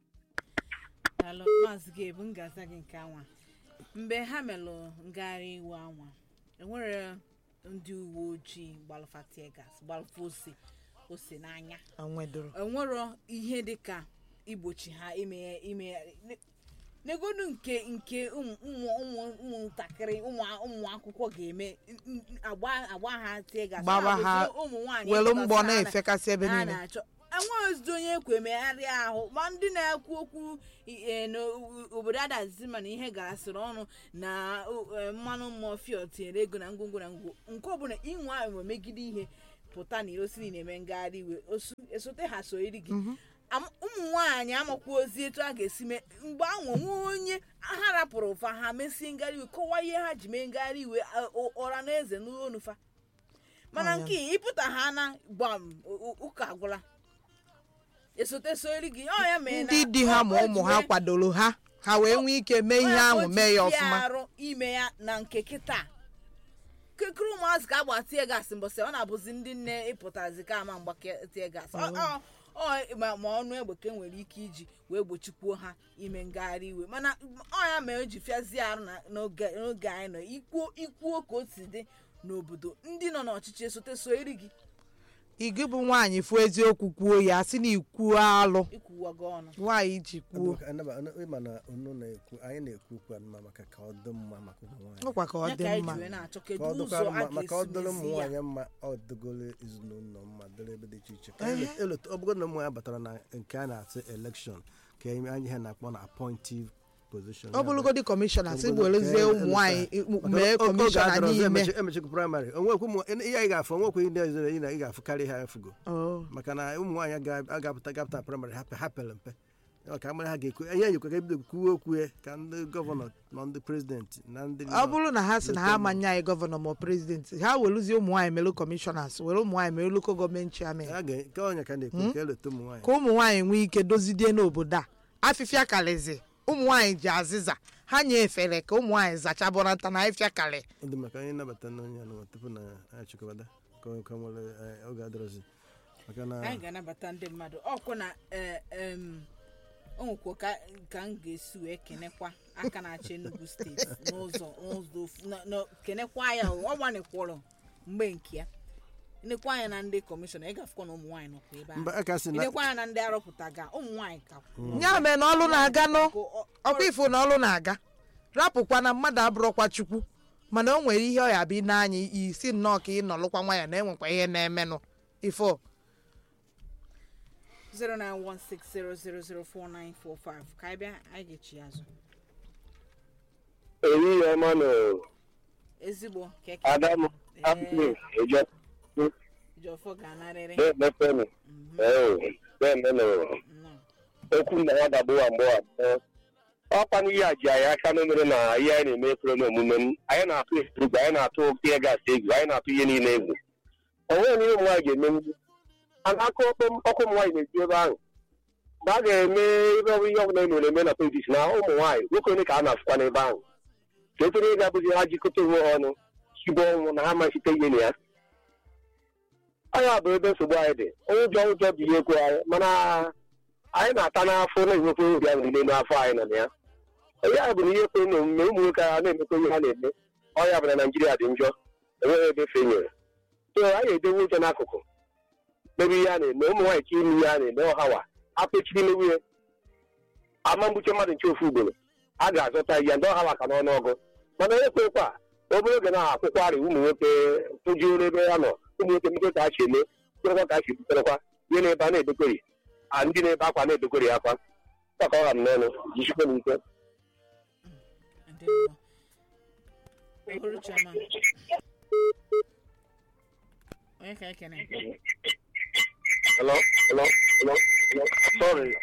Speaker 1: Maazị Gabe ngaza gị nke anwa mgbe ha melụ ngagharị iwe anwa enwere ndị uwe ojii gbalụfa tie gas gbalụfa ose n'anya enwero ihe dịka igbochi ha ime negodu nke ụmụntakịrị ụmụ akwụkwọ ga-eme agba ha tie gas ụmụ nwaanyị
Speaker 3: welu mgbọ na-efekasị ebe niile.
Speaker 1: enweghị ozidi onye ekwe megharị ahụ ma ndị na-ekwu okwu n'obodo adazi mana ihe gasịrị ọnụ na mmanụ mmọfịa tinyere ego na ngwongwo na ngwo nke ọbụla inwe enwe megide ihe pụta na irosiri na-eme ngagharị iwe esote ha so iri gị ụmụ nwaanyị amakwa ozi etu a ga-esi mee mgbe ahụ nwe onye ha rapụrụ ụfa ha mesie ngagharị iwe kọwaa ihe ha ji mee ngagharị iwe ọra na eze n'onufa mana nke ịpụta ha na gbam ụka agwụla esote soeri gị ya mee na
Speaker 3: ndị di ha ma ụmụ ha kwadoro ha wee nwee ike mee ihe ahụ mee ya ọfụma
Speaker 1: ime ya na nke kịta kekere ụmụazị ka agba tie gas mbọsị ọ na-abụzi ndị nne ịpụtazi ka ama mgba tie gas ma ọnụ egbe ka nwere ike iji wee gbochikwuo ha ime ngagharị iwe mana ya mere o ji fịazie arụ n'oge anyị nọ ikwuo ka o si dị n'obodo ndị nọ n'ọchịchị esote soeri gị
Speaker 3: igi bụ nwaanyị fụ eziokwu kwuo ya sị na ikwuo alụ nwaanyị ji kwuo
Speaker 2: anyị na-ekwu okwu maka ka ọ dị mma maka ụmụ nwaanyị
Speaker 3: ọkwa ka ọ dị mma
Speaker 2: maka ọ dịrị ụmụ nwaanyị mma ọ dịgoro ezinụlọ mma dịrị ebe dị iche iche ọ bụrụ na ụmụ ya batara na nke a na-atụ elekshọn ka anyị ha na-akpọ na appointive position
Speaker 3: ọ bụrụgodị kọmishọna si gwerezie ụmụ nwaanyị mee kọmishọna n'ime
Speaker 2: emechekwa praịmarị onwekwu ihe anyị ga-afụ onwekwu ndị ọzọ ị ga-afụkarị ha efugo maka na ụmụ nwaanyị agapụta praịmarị ha pere mpe ka mara ha ga-ekwu enye nyekwa ka ebido kwuwe okwu ka ndị gọvanọ na ndị prezidenti na ndị
Speaker 3: ọ bụrụ na ha sị na ha amanye anyị gọvanọ ma prezidenti ha weluzie ụmụ nwaanyị melu kọmishọnas were ụmụ nwaanyị mere loko gọọmenti chairman
Speaker 2: ka onye ka na-ekwu ka eleta ụmụ nwaanyị
Speaker 3: ka ụmụ nwaanyị nwee ike dozidie n'obodo a afịfịa kalịzi ụmụ nwaanyị ji azịza ha nye efere ka ụmụ nwaanyị zachabụra nta na afịfịa kalị
Speaker 2: ndị maka anyị nabata n'onye anụmanụ tupu na anyị chịkọbata ka nwere oge adịrọzi maka na
Speaker 1: anyị ga-anabata ndị mmadụ ọkwụ na o nwekwa ka m ga-esi wee kenekwa aka na-achị Enugu steeti n'ụzọ kenekwa ya ọ gbanịkwụrụ mgbe nke ya nekwa anya na ndị kọmishọna ị ga-afụkwa na ụmụ nwaanyị nọkwa ebe ahụ nekwa anya na ndị arọpụta ga ụmụ nwaanyị ka
Speaker 3: ya mee na ọlụ na-aga ọkwa ifo na ọlụ na-aga rapụkwa na mmadụ abụrụkwa chukwu mana o nwere ihe ọ ya bụ n'anya isi nnọọ ka ị nọlụkwa nwa ya na enwekwa ihe na-emenụ ifo
Speaker 1: 09160004945 ka anyị bịa anyị ga-echi azụ
Speaker 7: ehihie ọma na
Speaker 1: ezigbo keke
Speaker 7: Adamu
Speaker 1: Jọfọ ga-anarịrị
Speaker 7: okwu na ya dabụwa mgbe abụọ ọkwa n'ihe a ji anyị aka n'omere na ihe anyị na-eme ekpere n'omume m anyị na-atụ egwu anyị na-atụ oke gasị egwu anyị na-atụ ihe niile egwu o nweghị na ihe ụmụ nwaanyị ga-eme aka ọkụ ụmụ nwaanyị na-esi ebe ahụ mgbe a ga-eme ebe ọ bụ ihe ọbụla emere eme na politiks na ụmụ nwaanyị nwoke onye ka a na-afụkwa n'ebe ahụ ka etere ị ga-abụzi ha jikọta onwe ha ọnụ chibe ọnwụ na ha machite ihe na ya anya bụ ebe nsogbu anyị dị ụjọ bụ ihe ekwe anyị mana anyị na-ata n'afọ na-enwekwa nri ahụ niile n'afọ anyị nọ na ya ya bụ na ihe kwere na omume ụmụ nwoke agha na-emekwa ihe ha na-eme ọya bụ na Naijiria dị njọ enweghị ebe fenyere so anyị edewe ụjọ n'akụkụ mebe ihe a na-eme ụmụ nwaanyị ka ime ihe a na-eme ọhawa apechiri mewu ya ama mgbuche mmadụ nche ofu ugboro a ga-azọta ya ndị ọhawa ka n'ọnụọgụ mana ekwekwa obere oge na akwụkwọ arị ụmụ nwoke tụjuoro ebe ya nọ ụmụ nwoke mmepe ka a chi eme kwerekwa ka a chi buterekwa ihe na-ebe a na-edekweri ndị na-ebe akwa na-edekweri akwa ka ọ ha m n'ọnụ jichikwa n'ike
Speaker 6: Hello. Sorry.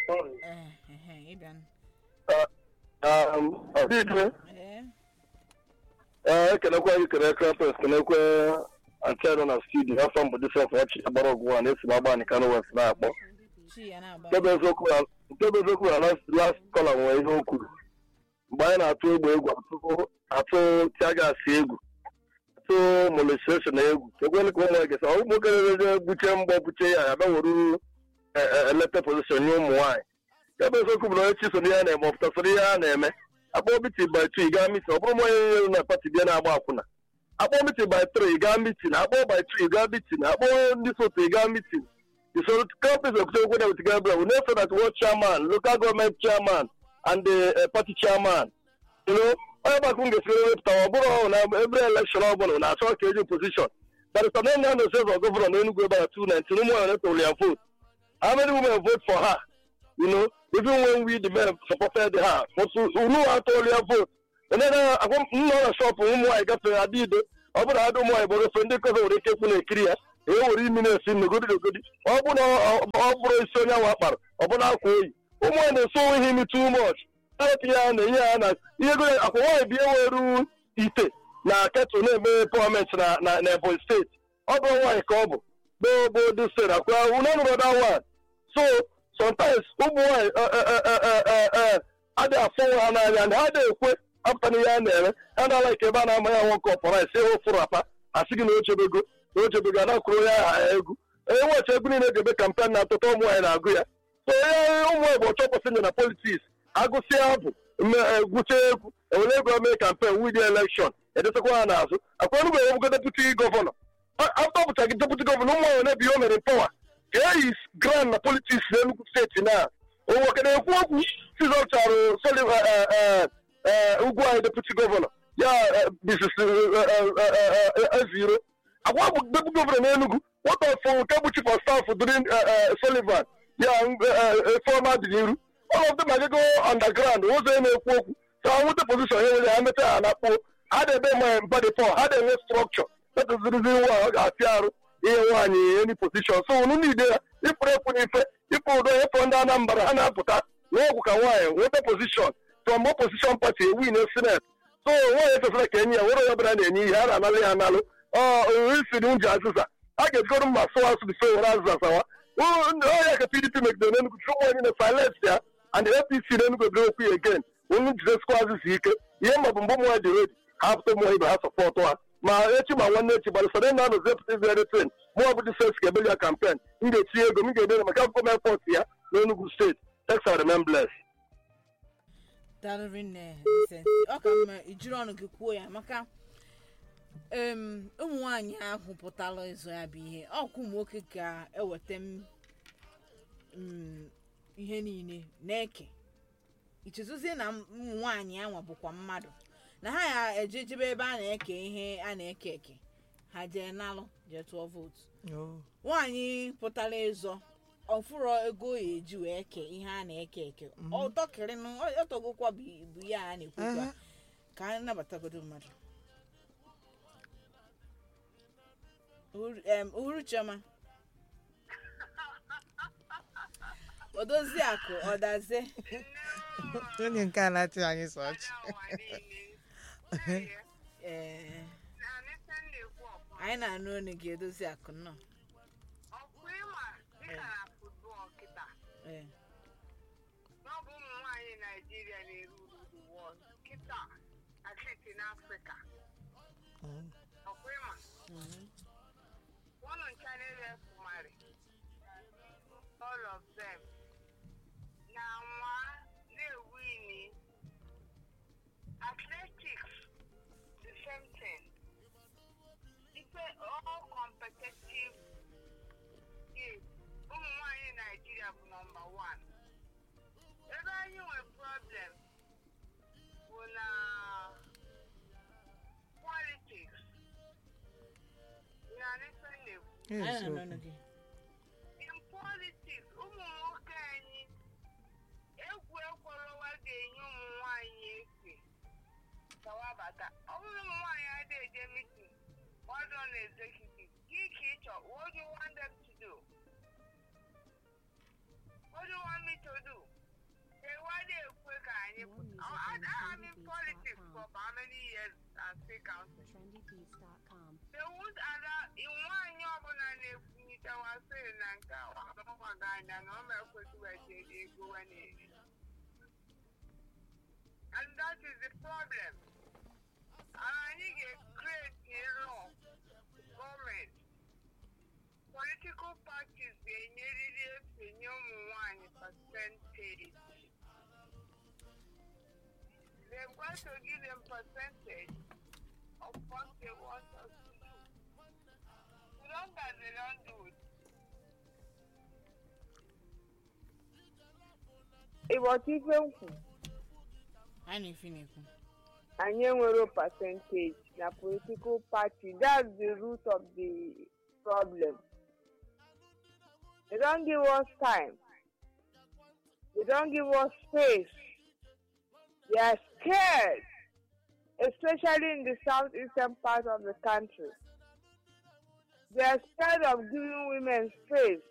Speaker 6: Ekenekwa gị kere krapes kenekwe antero na studio afọ mbụ difrent ọchị agbara ọgwụ a na-esi agba anyị kanụ west na-akpọ nke bụ eziokwu na last kọla nwere ihe o kwuru mgbe anyị na-atụ egwu atụ tiagasị egwu atụ molestation na egwu ekwela ka ụmụ nwoke sa ụmụ nwoke na-eje buche mgbọ buche ya bịaweru elete pozishọn nye ụmụ nwaanyị nke bụ eziokwu bụ na onye chiso n'ihe a na-eme ọpụtasịrị ihe a na-eme akpọ miti by 2 gaa mitin ọ bụrụ m onye nyere na pati bịa na-agba akwụna akpọ miti by 3 gaa mitin akpọ by 2 gaa mitin akpọ ndị sotu gaa mitin so companies of Togo with together we know that what chairman, local government chairman, and the party chairman, you know, all about who gets every election na so occasion position. But it's not the same of governor no go about 290 no more only vote. How many women vote for her? You know, even when we the men supported her, but who know how to only vote. And then I want no shop who I got I did. I don't know about friend because they keep on clear. Ewere imi na-esi n'ogodi ọ bụ na ọ bụrụ isi onye awa kpara ọ bụ na akwa oyi ụmụ nwaanyị na-eso ihe imi too much ya na ihe ya na ihe ego akwa nwaanyị bịa weru ite na ketụl na-eme pọmentị na Ebonyi steeti ọ bụ nwaanyị ka ọ bụ gbogbo steeti akwa unanụrụ that one so sometimes ụmụ nwaanyị adịghị afọ ha n'anya na ha adịghị apụta na ihe a na-eme ha na-ala ike ebe a na-ama ya nwoke ọpọra isi ofu rapa asị gị na ochebego n'ochebego na-akwụrụ ya egwu onye nwechi egwu niile ga-ebe kampen na-atụta ụmụ nwaanyị na-agụ ya so onye ụmụ Igbo chọpụsị nye na politiks agụsịa abụ gwucha egwu ewere ego mee kampen wid elekshọn edetakwa ha n'azụ akwanụgbe ewugo deputi gọvanọ atọpụtaghị deputi gọvanọ ụmụ nwaanyị na-ebi o mere mpọwa ka eyi grand na politiks na Enugu steeti na onwoke na-ekwu okwu sizọcharụ ugwu anyị deputi gọvanọ ya bisis eziro agwa bụ deputy governor n'Enugu what of nke bụ chief of staff during Sullivan ya former Diniru all of them are go underground ụzọ na-ekwu okwu
Speaker 7: so I want the position here I met and I put how they be my body for how they have structure that is the reason why I see any position so no need there if people don't have under number and I put that no what the position from opposition party win a senate so what is like Kenya what are brand any here analo we see don't just I get go to my source to say what I can PDP make the name show in the silence there and the APC then go blow again only just squads is here mabumbo mo de have to more have support one ma echi ma one echi but so then now the very thing more about the first Gabelia campaign in the tie go me get them come come airport here no Enugu state thanks for remembrance
Speaker 1: Darwin listen okam ijuru onu gekuo ya maka ụmụ nwanyị ahụ pụtara izo ya bụ ihe ọkụ nwoke ka ewetem ihe niile na-eke ichezuzie na ụmụ nwanyị anwa bụkwa mmadụ na ha ya ejejebe ebe a na-eke ihe a na-eke eke ha jee nalụ jee tụọ vootu nwanyị pụtara ịzọ ọfụrụ ego ya eji wee ke ihe a na-eke eke ọtọkịrịnụ ọtọgokwa bụ ya a na-ekwukwa ka a nabatagodo mmadụ Uhuru Chama Odozi akụ ọdaze
Speaker 3: onye nke a na-achị anyị sọchị
Speaker 1: anyị na-anụ onu gị edozi akụ nnọọ
Speaker 8: n'ọbụ ụmụ nwaanyị Naijiria na-eru ụwa kịta atlet n'Afrịka ọkwịma one on channel Kumari all of them na nwa na-ewini athletics the same thing it's all competitive game ụmụ nwaanyị Naijiria bụ number one ebe anyị nwere problem bụ na politics in politics ụmụ nwoke anyị egwu ekworowa ga-enye ụmụ nwaanyị efe kawabata ọ bụrụ ụmụ nwaanyị adịghị eje meeting ọdụ na executive ka ịchọ what do you want them to do what do you want me to do ewade ekwe ka anyị I'm in politics for how many years and still counting they won't allow nwaanyị ọbụla na-ekwunyitewa sị na nke ọgbagga anya na ọ ma-ekwesịghị eji ego na-eri and that is the problem anyị ga-create a law gọọmenti political parties ga-enyerịrị efenye ụmụ nwaanyị percentage they've got to give them percentage of what they want us to do. As long as they don't do it. Ịbọchị ife nkwu anyị enwero percentage na political party. That's the root of the problem. They don't give us time. They don't give us space. They are scared, especially in the southeastern part of the country. They are scared of giving women space.